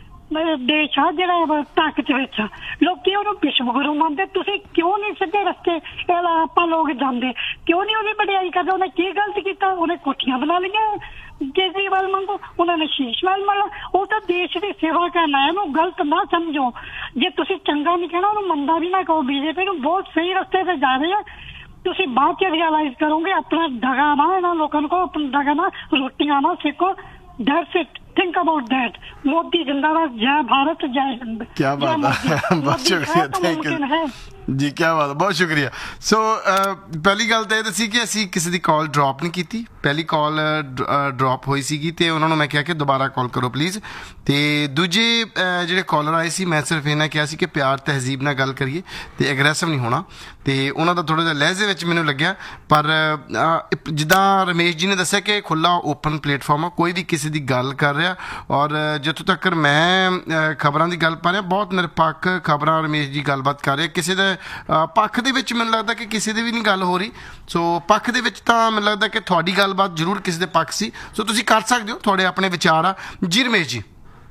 ਦੇਸ਼ ਆ ਜਿਹੜਾ ਤਾਕਤ ਵਿੱਚ ਆ। ਲੋਕੀ ਉਹਨੂੰ ਵਿਸ਼ਵ ਗੁਰੂ ਮੰਨਦੇ। ਤੁਸੀਂ ਕਿਉਂ ਨਹੀਂ ਸਿੱਧੇ ਰਸਤੇ ਆਪਾਂ ਲੋਕ ਜਾਂਦੇ? ਕਿਉਂ ਨਹੀਂ ਉਹਦੀ ਵਡਿਆਈ ਕਰਦੇ? ਉਹਨੇ ਕੀ ਗਲਤ ਕੀਤਾ? ਉਹਨੇ ਕੋਠੀਆਂ ਬਣਾ ਲਈਆਂ ਕੇਜਰੀਵਾਲ ਵਾਂਗੂ, ਉਹਨਾਂ ਨੇ ਸ਼ੀਸ਼ਵਾਲ ਮਾਲਾ। ਉਹ ਤਾਂ ਦੇਸ਼ ਦੀ ਸੇਵਾ ਕਰਨਾ, ਇਹਨੂੰ ਗਲਤ ਨਾ ਸਮਝੋ। ਜੇ ਤੁਸੀਂ ਚੰਗਾ ਨਹੀਂ ਕਹਿਣਾ, ਉਹਨੂੰ ਮੰਦਾ ਵੀ ਨਾ ਕਹੋ। ਬੀਜੇਪੀ ਨੂੰ ਬਹੁਤ ਸਹੀ ਰਸਤੇ ਤੇ ਜਾ ਰਹੇ ਆ, ਤੁਸੀਂ ਬਾਅਦ ਚ ਰਿਅਲਾਈਜ਼ ਕਰੋਗੇ। ਆਪਣਾ ਦਗਾ ਨਾ ਇਹਨਾਂ ਲੋਕਾਂ ਨੂੰ ਕਹੋ, ਆਪਣਾ ਦਗਾ ਨਾ, ਰੋਟੀਆਂ ਨਾ ਸੇਕੋ। That's it. Think about that. Modi जिंदाबाद, जय भारत, जय हिंद। क्या बात है, बहुत शुक्रिया, थैंक यू ਜੀ, ਕੀ ਬਾਤ, ਬਹੁਤ ਸ਼ੁਕਰੀਆ। ਸੋ ਪਹਿਲੀ ਗੱਲ ਤਾਂ ਇਹ ਦੱਸੀ ਕਿ ਅਸੀਂ ਕਿਸੇ ਦੀ ਕਾਲ ਡ੍ਰੌਪ ਨਹੀਂ ਕੀਤੀ, ਪਹਿਲੀ ਕਾਲ ਡ੍ਰੌਪ ਹੋਈ ਸੀਗੀ ਅਤੇ ਉਹਨਾਂ ਨੂੰ ਮੈਂ ਕਿਹਾ ਕਿ ਦੁਬਾਰਾ ਕਾਲ ਕਰੋ ਪਲੀਜ਼। ਅਤੇ ਦੂਜੇ ਜਿਹੜੇ ਕਾਲਰ ਆਏ ਸੀ, ਮੈਂ ਸਿਰਫ ਇਹਨਾਂ ਕਿਹਾ ਸੀ ਕਿ ਪਿਆਰ ਤਹਿਜ਼ੀਬ ਨਾਲ ਗੱਲ ਕਰੀਏ ਅਤੇ ਐਗਰੈਸਿਵ ਨਹੀਂ ਹੋਣਾ, ਅਤੇ ਉਹਨਾਂ ਦਾ ਥੋੜ੍ਹਾ ਜਿਹਾ ਲਹਿਜ਼ੇ ਵਿੱਚ ਮੈਨੂੰ ਲੱਗਿਆ। ਪਰ ਜਿੱਦਾਂ ਰਮੇਸ਼ ਜੀ ਨੇ ਦੱਸਿਆ ਕਿ ਖੁੱਲ੍ਹਾ ਓਪਨ ਪਲੇਟਫਾਰਮ ਆ, ਕੋਈ ਵੀ ਕਿਸੇ ਦੀ ਗੱਲ ਕਰ ਰਿਹਾ, ਔਰ ਜਿੱਥੋਂ ਤੱਕ ਮੈਂ ਖਬਰਾਂ ਦੀ ਗੱਲ ਪਾ ਰਿਹਾ, ਬਹੁਤ ਨਿਰਪੱਖ ਖਬਰਾਂ ਰਮੇਸ਼ ਜੀ ਗੱਲਬਾਤ ਕਰ ਰਹੇ। ਕਿਸੇ ਦੇ ਪੱਖ ਦੇ ਵਿੱਚ ਮੈਨੂੰ ਲੱਗਦਾ ਕਿ ਕਿਸੇ ਦੀ ਵੀ ਨਹੀਂ ਗੱਲ ਹੋ ਰਹੀ। ਸੋ ਪੱਖ ਦੇ ਵਿੱਚ ਤਾਂ ਮੈਨੂੰ ਲੱਗਦਾ ਕਿ ਤੁਹਾਡੀ ਗੱਲਬਾਤ ਜ਼ਰੂਰ ਕਿਸੇ ਦੇ ਪੱਖ ਸੀ। ਸੋ ਤੁਸੀਂ ਕਰ ਸਕਦੇ ਹੋ, ਤੁਹਾਡੇ ਆਪਣੇ ਵਿਚਾਰ ਆ ਜੀ। ਰਮੇਸ਼ ਜੀ,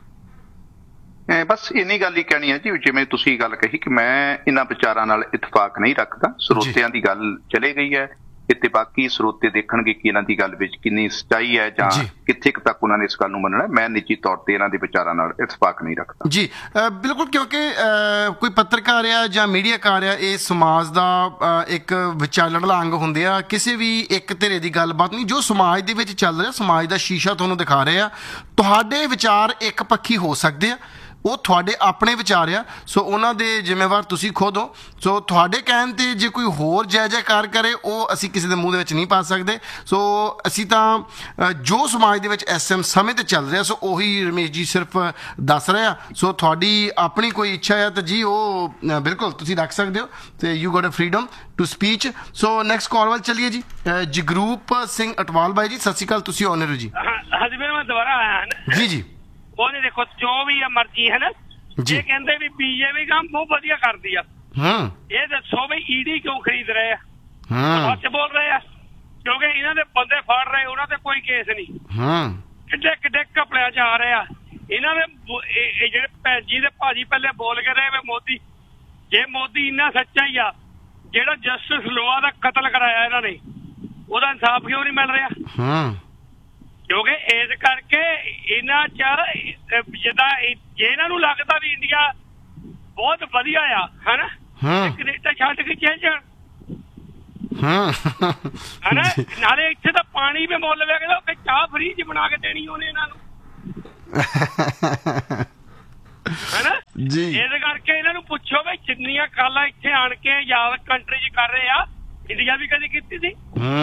ਬਸ ਇੰਨੀ ਗੱਲ ਹੀ ਕਹਿਣੀ ਹੈ ਜੀ, ਜਿਵੇਂ ਤੁਸੀਂ ਗੱਲ ਕਹੀ ਕਿ ਮੈਂ ਇਹਨਾਂ ਵਿਚਾਰਾਂ ਨਾਲ ਇਤਫਾਕ ਨਹੀਂ ਰੱਖਦਾ। ਸਰੋਤਿਆਂ ਦੀ ਗੱਲ ਚਲੇ ਗਈ ਹੈ ਤੇ ਬਾਕੀ ਸਰੋਤੇ ਦੇਖਣਗੇ ਕਿ ਇਹਨਾਂ ਦੀ ਗੱਲ ਵਿੱਚ ਕਿੰਨੀ ਸੱਚਾਈ ਹੈ ਜਾਂ ਕਿੱਥੇ ਕੁ ਤੱਕ ਉਹਨਾਂ ਨੇ ਇਸ ਗੱਲ ਨੂੰ ਮੰਨਣਾ। ਮੈਂ ਨਿੱਜੀ ਤੌਰ ਤੇ ਇਹਨਾਂ ਦੇ ਵਿਚਾਰਾਂ ਨਾਲ ਇਤਫਾਕ ਨਹੀਂ ਰੱਖਦਾ ਜੀ। ਬਿਲਕੁਲ, ਕਿਉਂਕਿ ਕੋਈ ਪੱਤਰਕਾਰ ਆ ਜਾਂ ਮੀਡੀਆਕਾਰ ਆ, ਇਹ ਸਮਾਜ ਦਾ ਇੱਕ ਵਿਚਾਲੜਲਾ ਅੰਗ ਹੁੰਦੇ ਆ। ਕਿਸੇ ਵੀ ਇੱਕ ਧਿਰੇ ਦੀ ਗੱਲਬਾਤ ਨਹੀਂ, ਜੋ ਸਮਾਜ ਦੇ ਵਿੱਚ ਚੱਲ ਰਿਹਾ, ਸਮਾਜ ਦਾ ਸ਼ੀਸ਼ਾ ਤੁਹਾਨੂੰ ਦਿਖਾ ਰਹੇ ਆ। ਤੁਹਾਡੇ ਵਿਚਾਰ ਇੱਕ ਪੱਖੀ ਹੋ ਸਕਦੇ ਆ, ਉਹ ਤੁਹਾਡੇ ਆਪਣੇ ਵਿਚਾਰ ਆ। ਸੋ ਉਹਨਾਂ ਦੇ ਜ਼ਿੰਮੇਵਾਰ ਤੁਸੀਂ ਖੁਦ ਹੋ। ਸੋ ਤੁਹਾਡੇ ਕਹਿਣ 'ਤੇ ਜੇ ਕੋਈ ਹੋਰ ਜੈ ਜੈਕਾਰ ਕਰੇ, ਉਹ ਅਸੀਂ ਕਿਸੇ ਦੇ ਮੂੰਹ ਦੇ ਵਿੱਚ ਨਹੀਂ ਪਾ ਸਕਦੇ। ਸੋ ਅਸੀਂ ਤਾਂ ਜੋ ਸਮਾਜ ਦੇ ਵਿੱਚ ਇਸ ਟਾਈਮ ਸਮੇਂ 'ਤੇ ਚੱਲ ਰਿਹਾ, ਸੋ ਉਹੀ ਰਮੇਸ਼ ਜੀ ਸਿਰਫ ਦੱਸ ਰਹੇ ਆ। ਸੋ ਤੁਹਾਡੀ ਆਪਣੀ ਕੋਈ ਇੱਛਾ ਹੈ ਤਾਂ ਜੀ ਉਹ ਬਿਲਕੁਲ ਤੁਸੀਂ ਰੱਖ ਸਕਦੇ ਹੋ, ਅਤੇ you goat a freedom to speech. So next call ਵੱਲ ਚੱਲੀਏ ਜੀ। ਜਗਰੂਪ ਸਿੰਘ ਅਟਵਾਲ ਬਾਈ ਜੀ, ਸਤਿ ਸ਼੍ਰੀ ਅਕਾਲ, ਤੁਸੀਂ ਆਨਰ ਹੋ ਜੀ। ਹਾਂਜੀ ਵੀਰ, ਮੈਂ ਦੁਬਾਰਾ ਆਇਆ ਜੀ ਜੀ। ਉਹਨੇ ਦੇਖੋ ਜੋ ਵੀ ਆ ਮਰਜ਼ੀ ਹੈ ਨਾ, ਜੇ ਕਹਿੰਦੇ ਵੀ ਬੀਜੇਪੀ ਕੰਮ ਬਹੁਤ ਵਧੀਆ ਕਰਦੀ ਆ, ਇਹ ਦੱਸੋ ਵੀ ਈਡੀ ਕਿਉਂ ਖਰੀਦ ਰਹੇ ਆ? ਸੱਚ ਬੋਲ ਰਹੇ ਆ, ਕਿਉਂਕਿ ਇਹਨਾਂ ਦੇ ਬੰਦੇ ਫੜ ਰਹੇ, ਉਹਨਾਂ ਤੇ ਕੋਈ ਕੇਸ ਨਹੀਂ। ਕਿੱਡੇ ਕਿੱਡੇ ਕਪੜਿਆਂ ਚ ਆ ਰਹੇ ਆ ਇਹਨਾਂ ਦੇ। ਇਹ ਜਿਹੜੇ ਭੈਣ ਜੀ ਦੇ ਭਾਜੀ ਪਹਿਲੇ ਬੋਲ ਕੇ ਰਹੇ ਮੋਦੀ, ਜੇ ਮੋਦੀ ਇੰਨਾ ਸੱਚਾ ਹੀ ਆ, ਜਿਹੜਾ ਜਸਟਿਸ ਲੋਆ ਦਾ ਕਤਲ ਕਰਾਇਆ ਇਹਨਾਂ ਨੇ, ਉਹਦਾ ਇਨਸਾਫ ਕਿਉਂ ਨਹੀਂ ਮਿਲ ਰਿਹਾ? ਕਿਉਂਕਿ ਇਸ ਕਰਕੇ ਇਹਨਾਂ ਚ ਜਿੱਦਾਂ ਜੇ ਇਹਨਾਂ ਨੂੰ ਲੱਗਦਾ ਵੀ ਇੰਡੀਆ ਬਹੁਤ ਵਧੀਆ ਆ, ਹਨਾ, ਕੈਨੇਡਾ ਛੱਡ ਕੇ ਚੱਲ ਜਾਣ, ਹਨਾ। ਨਾਲੇ ਇੱਥੇ ਤਾਂ ਪਾਣੀ ਵੀ ਮੁੱਲ ਵੇਖਦਾ, ਕਿ ਚਾਹ ਫਰੀ ਚ ਬਣਾ ਕੇ ਦੇਣੀ ਉਹਨੇ ਇਹਨਾਂ ਨੂੰ, ਹਨਾ ਜੀ। ਇਸ ਕਰਕੇ ਇਹਨਾਂ ਨੂੰ ਪੁੱਛੋ ਵੀ ਜਿੰਨੀਆਂ ਕਾਲਾਂ ਇੱਥੇ ਆਣ ਕੇ ਯਾਰ ਕੰਟਰੀ ਚ ਕਰ ਰਹੇ ਆ, ਇੰਡੀਆ ਵੀ ਕਦੀ ਕੀਤੀ ਸੀ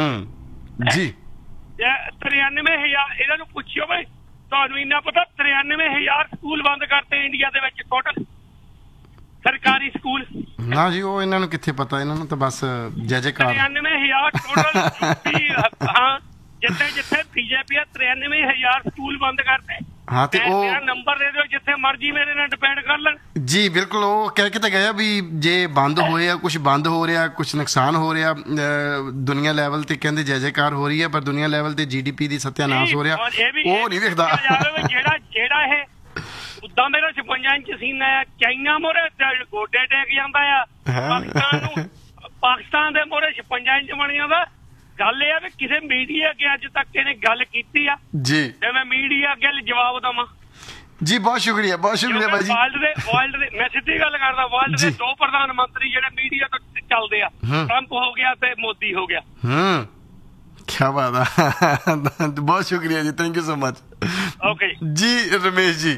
ਜੀ। ਤਰਿਆਨਵੇਂ ਹਜ਼ਾਰ ਇਹਨਾਂ ਨੂੰ ਪੁੱਛਿਓ ਬਈ, ਤੁਹਾਨੂੰ ਇੰਨਾ ਪਤਾ ਤਰਿਆਨਵੇਂ ਹਜ਼ਾਰ ਸਕੂਲ ਬੰਦ ਕਰਤੇ ਇੰਡੀਆ ਦੇ ਵਿੱਚ ਟੋਟਲ ਸਰਕਾਰੀ ਸਕੂਲ? ਨਾ ਜੀ, ਉਹ ਇਹਨਾਂ ਨੂੰ ਕਿੱਥੇ ਪਤਾ, ਇਹਨਾਂ ਨੂੰ ਤਾਂ ਬਸ ਜੈ ਜੈਕਾਰ। ਤਰਿਆਨਵੇਂ ਹਜ਼ਾਰ ਟੋਟਲ, ਹਾਂ, ਜਿੱਥੇ ਜਿੱਥੇ ਬੀਜੇਪੀ ਆ ਤਰਿਆਨਵੇਂ ਹਜ਼ਾਰ ਸਕੂਲ ਬੰਦ ਕਰਤੇ। ਹਾਂ, ਤੇ ਉਹ ਮੇਰਾ ਨੰਬਰ ਦੇ ਦਿਓ, ਜਿੱਥੇ ਮਰਜ਼ੀ ਮੇਰੇ ਨਾਲ ਡਿਪੈਂਡ ਕਰ ਲੈਣ ਜੀ। ਬਿਲਕੁਲ, ਉਹ ਕਹਿ ਕੇ ਤਾਂ ਗਿਆ ਵੀ ਜੇ ਬੰਦ ਹੋਏ ਆ, ਕੁਛ ਬੰਦ ਹੋ ਰਿਹਾ, ਕੁਛ ਨੁਕਸਾਨ ਹੋ ਰਿਹਾ ਦੁਨੀਆ ਲੈਵਲ ਤੇ, ਕਹਿੰਦੇ ਜੈ ਜੈਕਾਰ ਹੋ ਰਹੀ ਹੈ, ਪਰ ਦੁਨੀਆ ਲੈਵਲ ਤੇ ਜੀ ਡੀ ਪੀ ਦੀ ਸੱਤਿਆਨਾਸ਼ ਹੋ ਰਿਹਾ, ਉਹ ਨਹੀਂ ਵੇਖਦਾ। ਜਿਹੜਾ ਜਿਹੜਾ ਇਹ ਉਦਾਂ ਮੇਰਾ ਛਪੰਜਾ ਇੰਚ ਸੀਨਾ ਆ, ਚਾਈਨਾ ਮੋਰੇ ਗੋਡੇ ਟੇਕ ਜਾਂਦਾ ਆ, ਪਾਕਿਸਤਾਨ ਨੂੰ ਪਾਕਿਸਤਾਨ ਦੇ ਮੋਰੇ ਛਪੰਜਾ ਇੰਚ ਬਣ ਜਾਂਦਾ। ਗੱਲ ਇਹ ਆ ਵੀ ਕਿਸੇ ਮੀਡੀਆ ਅੱਗੇ ਅੱਜ ਤੱਕ ਇਹਨੇ ਗੱਲ ਕੀਤੀ ਆ ਜੀ, ਤੇ ਮੈਂ ਮੀਡੀਆ ਅੱਗੇ ਜਵਾਬ ਦਵਾਂ ਜੀ। ਬਹੁਤ ਸ਼ੁਕਰੀਆ, ਬਹੁਤ ਸ਼ੁਕਰੀਆ ਬਾਈ ਜੀ। ਵਰਲਡ ਦੇ ਵਰਲਡ ਦੇ ਮੈਂ ਸਿੱਧੀ ਗੱਲ ਕਰਦਾ, ਵਰਲਡ ਦੇ ਦੋ ਪ੍ਰਧਾਨ ਮੰਤਰੀ ਜਿਹੜੇ ਮੀਡੀਆ ਤੋਂ ਚੱਲਦੇ ਆ, ਟਰੰਪ ਹੋ ਗਿਆ ਤੇ ਮੋਦੀ ਹੋ ਗਿਆ। ਹੂੰ, ਕੀ ਬਾਤ ਆ, ਬਹੁਤ ਸ਼ੁਕਰੀਆ ਜੀ, thank you so much. Okay ਜੀ। ਰਮੇਸ਼ ਜੀ,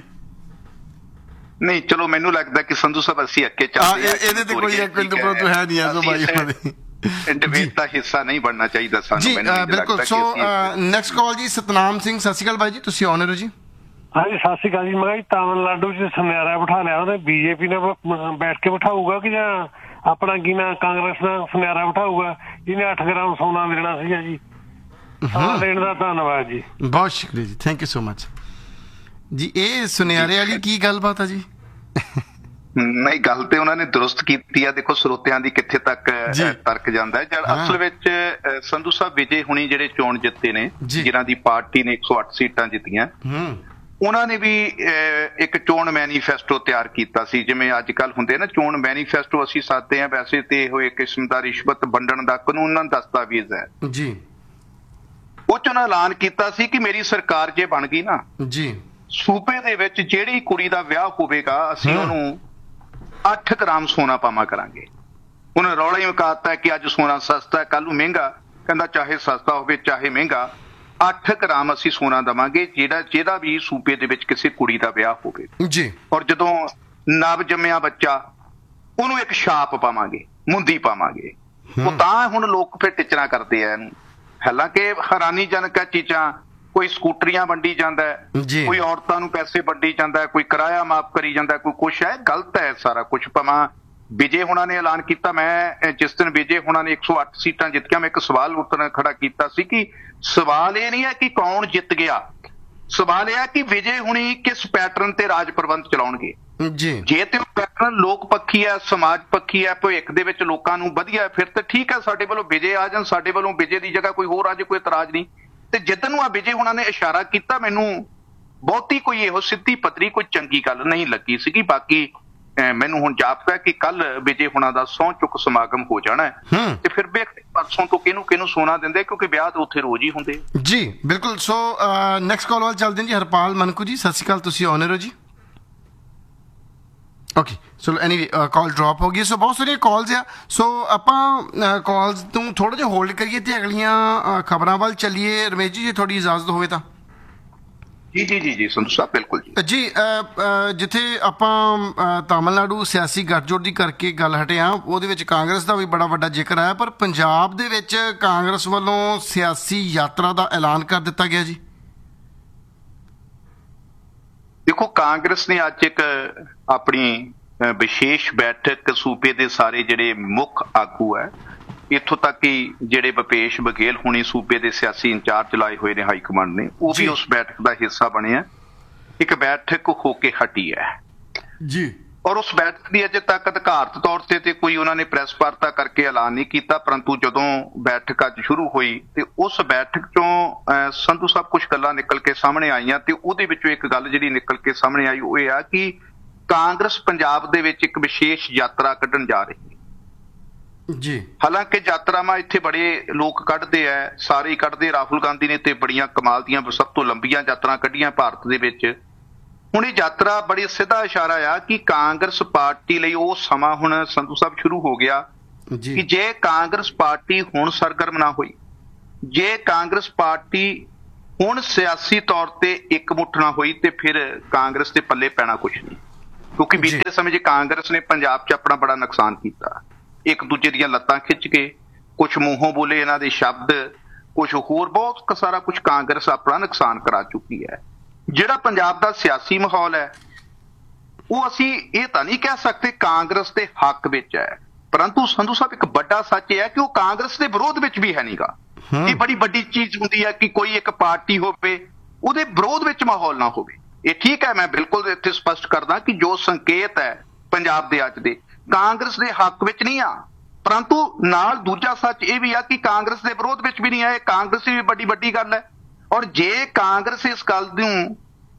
ਨਹੀਂ ਚਲੋ, ਮੈਨੂੰ ਲੱਗਦਾ ਕਿ ਸੰਧੂ ਸਾਹਿਬ ਅਸੀਂ ਅੱਗੇ ਚੱਲਦੇ ਆ, ਇਹਦੇ ਤੇ ਕੋਈ ਕੋਈ ਤੋਂ ਹੈ ਨਹੀਂ ਆ ਬਾਈ ਉਹਨਾਂ ਦੇ ਡਿਬੇਟ ਦਾ ਹਿੱਸਾ ਨਹੀਂ ਬਣਨਾ ਚਾਹੀਦਾ ਸਾਨੂੰ। ਜੀ ਬਿਲਕੁਲ। ਸੋ ਨੈਕਸਟ ਕਾਲ ਜੀ, ਸਤਨਾਮ ਸਿੰਘ, ਸਤਿ ਸ਼੍ਰੀ ਅਕਾਲ ਬਾਈ ਜੀ, ਤੁਸੀਂ ਆਨਰ ਹੋ ਜੀ। ਹਾਂਜੀ, ਸਤਿ ਸ਼੍ਰੀ ਅਕਾਲ ਜੀ। ਮੈਂ ਕਿਹਾ ਤਾਮਿਲਨਾਡੂ ਚ ਸੁਨਿਆਰਾ ਬਿਠਾ ਲਿਆ, ਉਹਨੇ ਬੀਜੇਪੀ ਨਾਲ ਬੈਠ ਕੇ ਬਿਠਾਊਗਾ ਕਿ ਜਾਂ ਆਪਣਾ ਕੀ ਨਾ ਕਾਂਗਰਸ ਨਾਲ ਸੁਨਿਆਰਾ ਬਿਠਾਊਗਾ? ਜਿਹਨੇ ਅੱਠ ਗ੍ਰਾਮ ਸੋਨਾ ਦੇਣਾ ਸੀਗਾ ਜੀ। ਸਮਾਂ ਦੇਣ ਦਾ ਧੰਨਵਾਦ ਜੀ, ਬਹੁਤ ਸ਼ੁਕਰੀਆ ਜੀ, ਥੈਂਕ ਯੂ ਸੋ ਮਚ ਜੀ। ਇਹ ਸੁਨਿਆਰੇ ਵਾਲੀ ਕੀ ਗੱਲਬਾਤ ਆ ਜੀ? ਨਹੀਂ, ਗੱਲ ਤੇ ਉਹਨਾਂ ਨੇ ਦਰੁਸਤ ਕੀਤੀ ਆ। ਦੇਖੋ ਸਰੋਤਿਆਂ ਦੀ ਕਿੱਥੇ ਤੱਕ ਤਰਕ ਜਾਂਦਾ ਹੈ। ਜਦ ਅਸਲ ਵਿੱਚ ਸੰਧੂ ਸਾਹਿਬ ਵਿਜੇ ਹੁਣੀ ਜਿਹੜੇ ਚੋਣ ਜਿੱਤੇ ਨੇ, ਜਿਨ੍ਹਾਂ ਦੀ ਪਾਰਟੀ ਨੇ ਇੱਕ ਸੌ ਅੱਠ ਸੀਟਾਂ ਜਿੱਤੀਆਂ, ਉਹਨਾਂ ਨੇ ਵੀ ਇੱਕ ਚੋਣ ਮੈਨੀਫੈਸਟੋ ਤਿਆਰ ਕੀਤਾ ਸੀ। ਜਿਵੇਂ ਅੱਜ ਕੱਲ੍ਹ ਹੁੰਦੇ ਨਾ ਚੋਣ ਮੈਨੀਫੈਸਟੋ ਅਸੀਂ ਸਾਦੇ ਹਾਂ, ਵੈਸੇ ਤੇ ਇਹੋ ਇੱਕ ਕਿਸਮ ਦਾ ਰਿਸ਼ਵਤ ਵੰਡਣ ਦਾ ਕਾਨੂੰਨ ਦਸਤਾਵੇਜ਼ ਹੈ ਜੀ। ਉਹ ਚ ਉਹਨਾਂ ਐਲਾਨ ਕੀਤਾ ਸੀ ਕਿ ਮੇਰੀ ਸਰਕਾਰ ਜੇ ਬਣ ਗਈ ਨਾ ਜੀ, ਸੂਬੇ ਦੇ ਵਿੱਚ ਜਿਹੜੀ ਕੁੜੀ ਦਾ ਵਿਆਹ ਹੋਵੇਗਾ ਅਸੀਂ ਉਹਨੂੰ ਅੱਠ ਗ੍ਰਾਮ ਸੋਨਾ ਪਾਵਾਂ ਕਰਾਂਗੇ। ਉਹਨੇ ਰੌਲਾ ਹੀ ਮੁਕਾਤਾ ਕਿ ਅੱਜ ਸੋਨਾ ਸਸਤਾ, ਕੱਲ ਨੂੰ ਮਹਿੰਗਾ। ਕਹਿੰਦਾ ਚਾਹੇ ਸਸਤਾ ਹੋਵੇ ਚਾਹੇ ਮਹਿੰਗਾ, ਅੱਠ ਗ੍ਰਾਮ ਅਸੀਂ ਸੋਨਾ ਦੇਵਾਂਗੇ ਜਿਹੜਾ ਜਿਹਦਾ ਵੀ ਸੂਬੇ ਦੇ ਵਿੱਚ ਕਿਸੇ ਕੁੜੀ ਦਾ ਵਿਆਹ ਹੋਵੇ ਜੀ। ਔਰ ਜਦੋਂ ਨਵ ਜੰਮਿਆ ਬੱਚਾ ਉਹਨੂੰ ਇੱਕ ਛਾਪ ਪਾਵਾਂਗੇ, ਮੁੰਦੀ ਪਾਵਾਂਗੇ। ਉਹ ਤਾਂ ਹੁਣ ਲੋਕ ਫਿਰ ਟਿਚਰਾਂ ਕਰਦੇ ਆ ਇਹਨੂੰ। ਹਾਲਾਂਕਿ ਹੈਰਾਨੀਜਨਕ ਹੈ ਚੀਜ਼ਾਂ, ਕੋਈ ਸਕੂਟਰੀਆਂ ਵੰਡੀ ਜਾਂਦਾ ਹੈ, ਕੋਈ ਔਰਤਾਂ ਨੂੰ ਪੈਸੇ ਵੰਡੀ ਜਾਂਦਾ ਹੈ, ਕੋਈ ਕਿਰਾਇਆ ਮਾਫ ਕਰੀ ਜਾਂਦਾ, ਕੋਈ ਕੁਛ ਹੈ। ਗਲਤ ਹੈ ਸਾਰਾ ਕੁਛ। ਭਾਵੇਂ ਵਿਜੇ ਹੋਣਾ ਨੇ ਐਲਾਨ ਕੀਤਾ, ਮੈਂ ਜਿਸ ਦਿਨ ਵਿਜੇ ਹੋਣਾ ਨੇ ਇੱਕ ਸੌ ਅੱਠ ਸੀਟਾਂ ਜਿੱਤੀਆਂ, ਮੈਂ ਇੱਕ ਸਵਾਲ ਉੱਤਰ ਖੜਾ ਕੀਤਾ ਸੀ ਕਿ ਸਵਾਲ ਇਹ ਨਹੀਂ ਹੈ ਕਿ ਕੌਣ ਜਿੱਤ ਗਿਆ, ਸਵਾਲ ਇਹ ਹੈ ਕਿ ਵਿਜੇ ਹੁਣੀ ਕਿਸ ਪੈਟਰਨ ਤੇ ਰਾਜ ਪ੍ਰਬੰਧ ਚਲਾਉਣਗੇ। ਜੇ ਤੇ ਉਹ ਪੈਟਰਨ ਲੋਕ ਪੱਖੀ ਹੈ, ਸਮਾਜ ਪੱਖੀ ਹੈ, ਭਵਿੱਖ ਦੇ ਵਿੱਚ ਲੋਕਾਂ ਨੂੰ ਵਧੀਆ, ਫਿਰ ਤਾਂ ਠੀਕ ਹੈ, ਸਾਡੇ ਵੱਲੋਂ ਵਿਜੇ ਆ ਜਾਣ, ਸਾਡੇ ਵੱਲੋਂ ਵਿਜੇ ਦੀ ਜਗ੍ਹਾ ਕੋਈ ਹੋਰ ਆ ਜਾਏ, ਕੋਈ ਇਤਰਾਜ਼ ਨਹੀਂ। ਤੇ ਜਿੱਦਣ ਨੂੰ ਆ ਵਿਜੇ ਹੁਣਾਂ ਨੇ ਇਸ਼ਾਰਾ ਕੀਤਾ, ਮੈਨੂੰ ਬਹੁਤੀ ਕੋਈ ਇਹੋ ਸਿੱਧੀ ਪੱਤਰੀ ਕੋਈ ਚੰਗੀ ਗੱਲ ਨਹੀਂ ਲੱਗੀ ਸੀਗੀ। ਬਾਕੀ ਮੈਨੂੰ ਹੁਣ ਜਾਪਦਾ ਕਿ ਕੱਲ ਵਿਜੇ ਹੁਣਾਂ ਦਾ ਸਹੁੰ ਚੁੱਕ ਸਮਾਗਮ ਹੋ ਜਾਣਾ ਹੈ ਤੇ ਫਿਰ ਵੇਖਦੇ ਪਰਸੋਂ ਤੋਂ ਕਿਹਨੂੰ ਕਿਹਨੂੰ ਸੋਨਾ ਦਿੰਦੇ, ਕਿਉਂਕਿ ਵਿਆਹ ਤਾਂ ਉੱਥੇ ਰੋਜ਼ ਹੀ ਹੁੰਦੇ ਜੀ। ਬਿਲਕੁਲ। ਸੋ ਨੈਕਸਟ ਕਾਲ ਵੱਲ ਚੱਲਦੇ ਹਾਂ ਜੀ। ਹਰਪਾਲ ਮਨਕੂ ਜੀ, ਸਤਿ ਸ਼੍ਰੀ ਅਕਾਲ, ਤੁਸੀਂ ਆਨਰ ਹੋ ਜੀ। ਓਕੇ, ਚਲੋ ਐਨੀ ਕਾਲ ਡ੍ਰੌਪ ਹੋ ਗਈ। ਸੋ ਬਹੁਤ ਸਾਰੀਆਂ ਕਾਲਸ ਆ, ਸੋ ਆਪਾਂ ਕਾਲਸ ਤੋਂ ਥੋੜ੍ਹਾ ਜਿਹਾ ਹੋਲਡ ਕਰੀਏ ਤੇ ਅਗਲੀਆਂ ਖਬਰਾਂ ਵੱਲ ਚੱਲੀਏ। ਰਮੇਸ਼ ਜੀ, ਜੇ ਤੁਹਾਡੀ ਇਜਾਜ਼ਤ ਹੋਵੇ ਤਾਂ। ਜੀ ਜੀ ਜੀ ਜੀ ਸੰਧੂ ਸਾਹਿਬ, ਬਿਲਕੁਲ ਜੀ। ਜੀ, ਜਿੱਥੇ ਆਪਾਂ ਤਾਮਿਲਨਾਡੂ ਸਿਆਸੀ ਗੱਠਜੋੜ ਦੀ ਕਰਕੇ ਗੱਲ ਹਟੇ ਹਾਂ, ਉਹਦੇ ਵਿੱਚ ਕਾਂਗਰਸ ਦਾ ਵੀ ਬੜਾ ਵੱਡਾ ਜ਼ਿਕਰ ਆਇਆ, ਪਰ ਪੰਜਾਬ ਦੇ ਵਿੱਚ ਕਾਂਗਰਸ ਵੱਲੋਂ ਸਿਆਸੀ ਯਾਤਰਾ ਦਾ ਐਲਾਨ ਕਰ ਦਿੱਤਾ ਗਿਆ ਜੀ। ਦੇਖੋ, ਕਾਂਗਰਸ ਨੇ ਅੱਜ ਇੱਕ ਆਪਣੀ ਵਿਸ਼ੇਸ਼ ਬੈਠਕ ਸੂਬੇ ਦੇ ਸਾਰੇ ਜਿਹੜੇ ਮੁੱਖ ਆਗੂ ਹੈ, ਇੱਥੋਂ ਤੱਕ ਕਿ ਜਿਹੜੇ ਭੁਪੇਸ਼ ਬਘੇਲ ਹੁਣੀ ਸੂਬੇ ਦੇ ਸਿਆਸੀ ਇੰਚਾਰਜ ਲਾਏ ਹੋਏ ਨੇ ਹਾਈ ਕਮਾਂਡ ਨੇ, ਉਹ ਵੀ ਉਸ ਬੈਠਕ ਦਾ ਹਿੱਸਾ ਬਣੇ ਆ। ਇੱਕ ਬੈਠਕ ਹੋ ਕੇ ਹਟੀ ਹੈ ਜੀ। ਔਰ ਉਸ ਬੈਠਕ ਦੀ ਅਜੇ ਤੱਕ ਅਧਿਕਾਰਤ ਤੌਰ ਤੇ ਤੇ ਕੋਈ ਉਹਨਾਂ ਨੇ ਪ੍ਰੈਸ ਵਾਰਤਾ ਕਰਕੇ ਐਲਾਨ ਨਹੀਂ ਕੀਤਾ, ਪਰੰਤੂ ਜਦੋਂ ਬੈਠਕ ਅੱਜ ਸ਼ੁਰੂ ਹੋਈ ਤੇ ਉਸ ਬੈਠਕ ਚੋਂ ਸੰਧੂ ਸਾਹਿਬ ਕੁਝ ਗੱਲਾਂ ਨਿਕਲ ਕੇ ਸਾਹਮਣੇ ਆਈਆਂ ਤੇ ਉਹਦੇ ਵਿੱਚੋਂ ਇੱਕ ਗੱਲ ਜਿਹੜੀ ਨਿਕਲ ਕੇ ਸਾਹਮਣੇ ਆਈ ਉਹ ਇਹ ਆ ਕਿ ਕਾਂਗਰਸ ਪੰਜਾਬ ਦੇ ਵਿੱਚ ਇੱਕ ਵਿਸ਼ੇਸ਼ ਯਾਤਰਾ ਕੱਢਣ ਜਾ ਰਹੀ ਹੈ ਜੀ। ਹਾਲਾਂਕਿ ਯਾਤਰਾਵਾਂ ਇੱਥੇ ਬੜੇ ਲੋਕ ਕੱਢਦੇ ਆ, ਸਾਰੇ ਹੀ ਕੱਢਦੇ। ਰਾਹੁਲ ਗਾਂਧੀ ਨੇ ਤੇ ਬੜੀਆਂ ਕਮਾਲ ਦੀਆਂ ਸਭ ਤੋਂ ਲੰਬੀਆਂ ਯਾਤਰਾ ਕੱਢੀਆਂ ਭਾਰਤ ਦੇ ਵਿੱਚ। ਹੁਣ ਇਹ ਯਾਤਰਾ ਬੜੀ ਸਿੱਧਾ ਇਸ਼ਾਰਾ ਆ ਕਿ ਕਾਂਗਰਸ ਪਾਰਟੀ ਲਈ ਉਹ ਸਮਾਂ ਹੁਣ ਸੰਧੂ ਸਾਹਿਬ ਸ਼ੁਰੂ ਹੋ ਗਿਆ ਕਿ ਜੇ ਕਾਂਗਰਸ ਪਾਰਟੀ ਹੁਣ ਸਰਗਰਮ ਨਾ ਹੋਈ, ਜੇ ਕਾਂਗਰਸ ਪਾਰਟੀ ਹੁਣ ਸਿਆਸੀ ਤੌਰ ਤੇ ਇਕਮੁੱਠ ਨਾ ਹੋਈ ਤੇ ਫਿਰ ਕਾਂਗਰਸ ਦੇ ਪੱਲੇ ਪੈਣਾ ਕੁਛ ਨਹੀਂ। ਕਿਉਂਕਿ ਬੀਤੇ ਸਮੇਂ 'ਚ ਕਾਂਗਰਸ ਨੇ ਪੰਜਾਬ 'ਚ ਆਪਣਾ ਬੜਾ ਨੁਕਸਾਨ ਕੀਤਾ, ਇੱਕ ਦੂਜੇ ਦੀਆਂ ਲੱਤਾਂ ਖਿੱਚ ਕੇ, ਕੁਛ ਮੂੰਹੋਂ ਬੋਲੇ ਇਹਨਾਂ ਦੇ ਸ਼ਬਦ, ਕੁਛ ਹੋਰ ਬਹੁਤ ਸਾਰਾ ਕੁਛ ਕਾਂਗਰਸ ਆਪਣਾ ਨੁਕਸਾਨ ਕਰਾ ਚੁੱਕੀ ਹੈ। ਜਿਹੜਾ ਪੰਜਾਬ ਦਾ ਸਿਆਸੀ ਮਾਹੌਲ ਹੈ ਉਹ ਅਸੀਂ ਇਹ ਤਾਂ ਨਹੀਂ ਕਹਿ ਸਕਦੇ ਕਾਂਗਰਸ ਦੇ ਹੱਕ ਵਿੱਚ ਹੈ, ਪਰੰਤੂ ਸੰਧੂ ਸਾਹਿਬ ਇੱਕ ਵੱਡਾ ਸੱਚ ਇਹ ਹੈ ਕਿ ਉਹ ਕਾਂਗਰਸ ਦੇ ਵਿਰੋਧ ਵਿੱਚ ਵੀ ਹੈ ਨਹੀਂਗਾ। ਇਹ ਬੜੀ ਵੱਡੀ ਚੀਜ਼ ਹੁੰਦੀ ਹੈ ਕਿ ਕੋਈ ਇੱਕ ਪਾਰਟੀ ਹੋਵੇ ਉਹਦੇ ਵਿਰੋਧ ਵਿੱਚ ਮਾਹੌਲ ਨਾ ਹੋਵੇ। ਇਹ ਠੀਕ ਹੈ, ਮੈਂ ਬਿਲਕੁਲ ਇੱਥੇ ਸਪਸ਼ਟ ਕਰਦਾ ਕਿ ਜੋ ਸੰਕੇਤ ਹੈ ਪੰਜਾਬ ਦੇ ਅੱਜ ਦੇ, ਕਾਂਗਰਸ ਦੇ ਹੱਕ ਵਿੱਚ ਨਹੀਂ ਆ, ਪਰੰਤੂ ਨਾਲ ਦੂਜਾ ਸੱਚ ਇਹ ਵੀ ਆ ਕਿ ਕਾਂਗਰਸ ਦੇ ਵਿਰੋਧ ਵਿੱਚ ਵੀ ਨਹੀਂ ਆ। ਇਹ ਕਾਂਗਰਸ ਦੀ ਵੀ ਵੱਡੀ ਵੱਡੀ ਗੱਲ ਹੈ। ਔਰ ਜੇ ਕਾਂਗਰਸ ਇਸ ਗੱਲ ਨੂੰ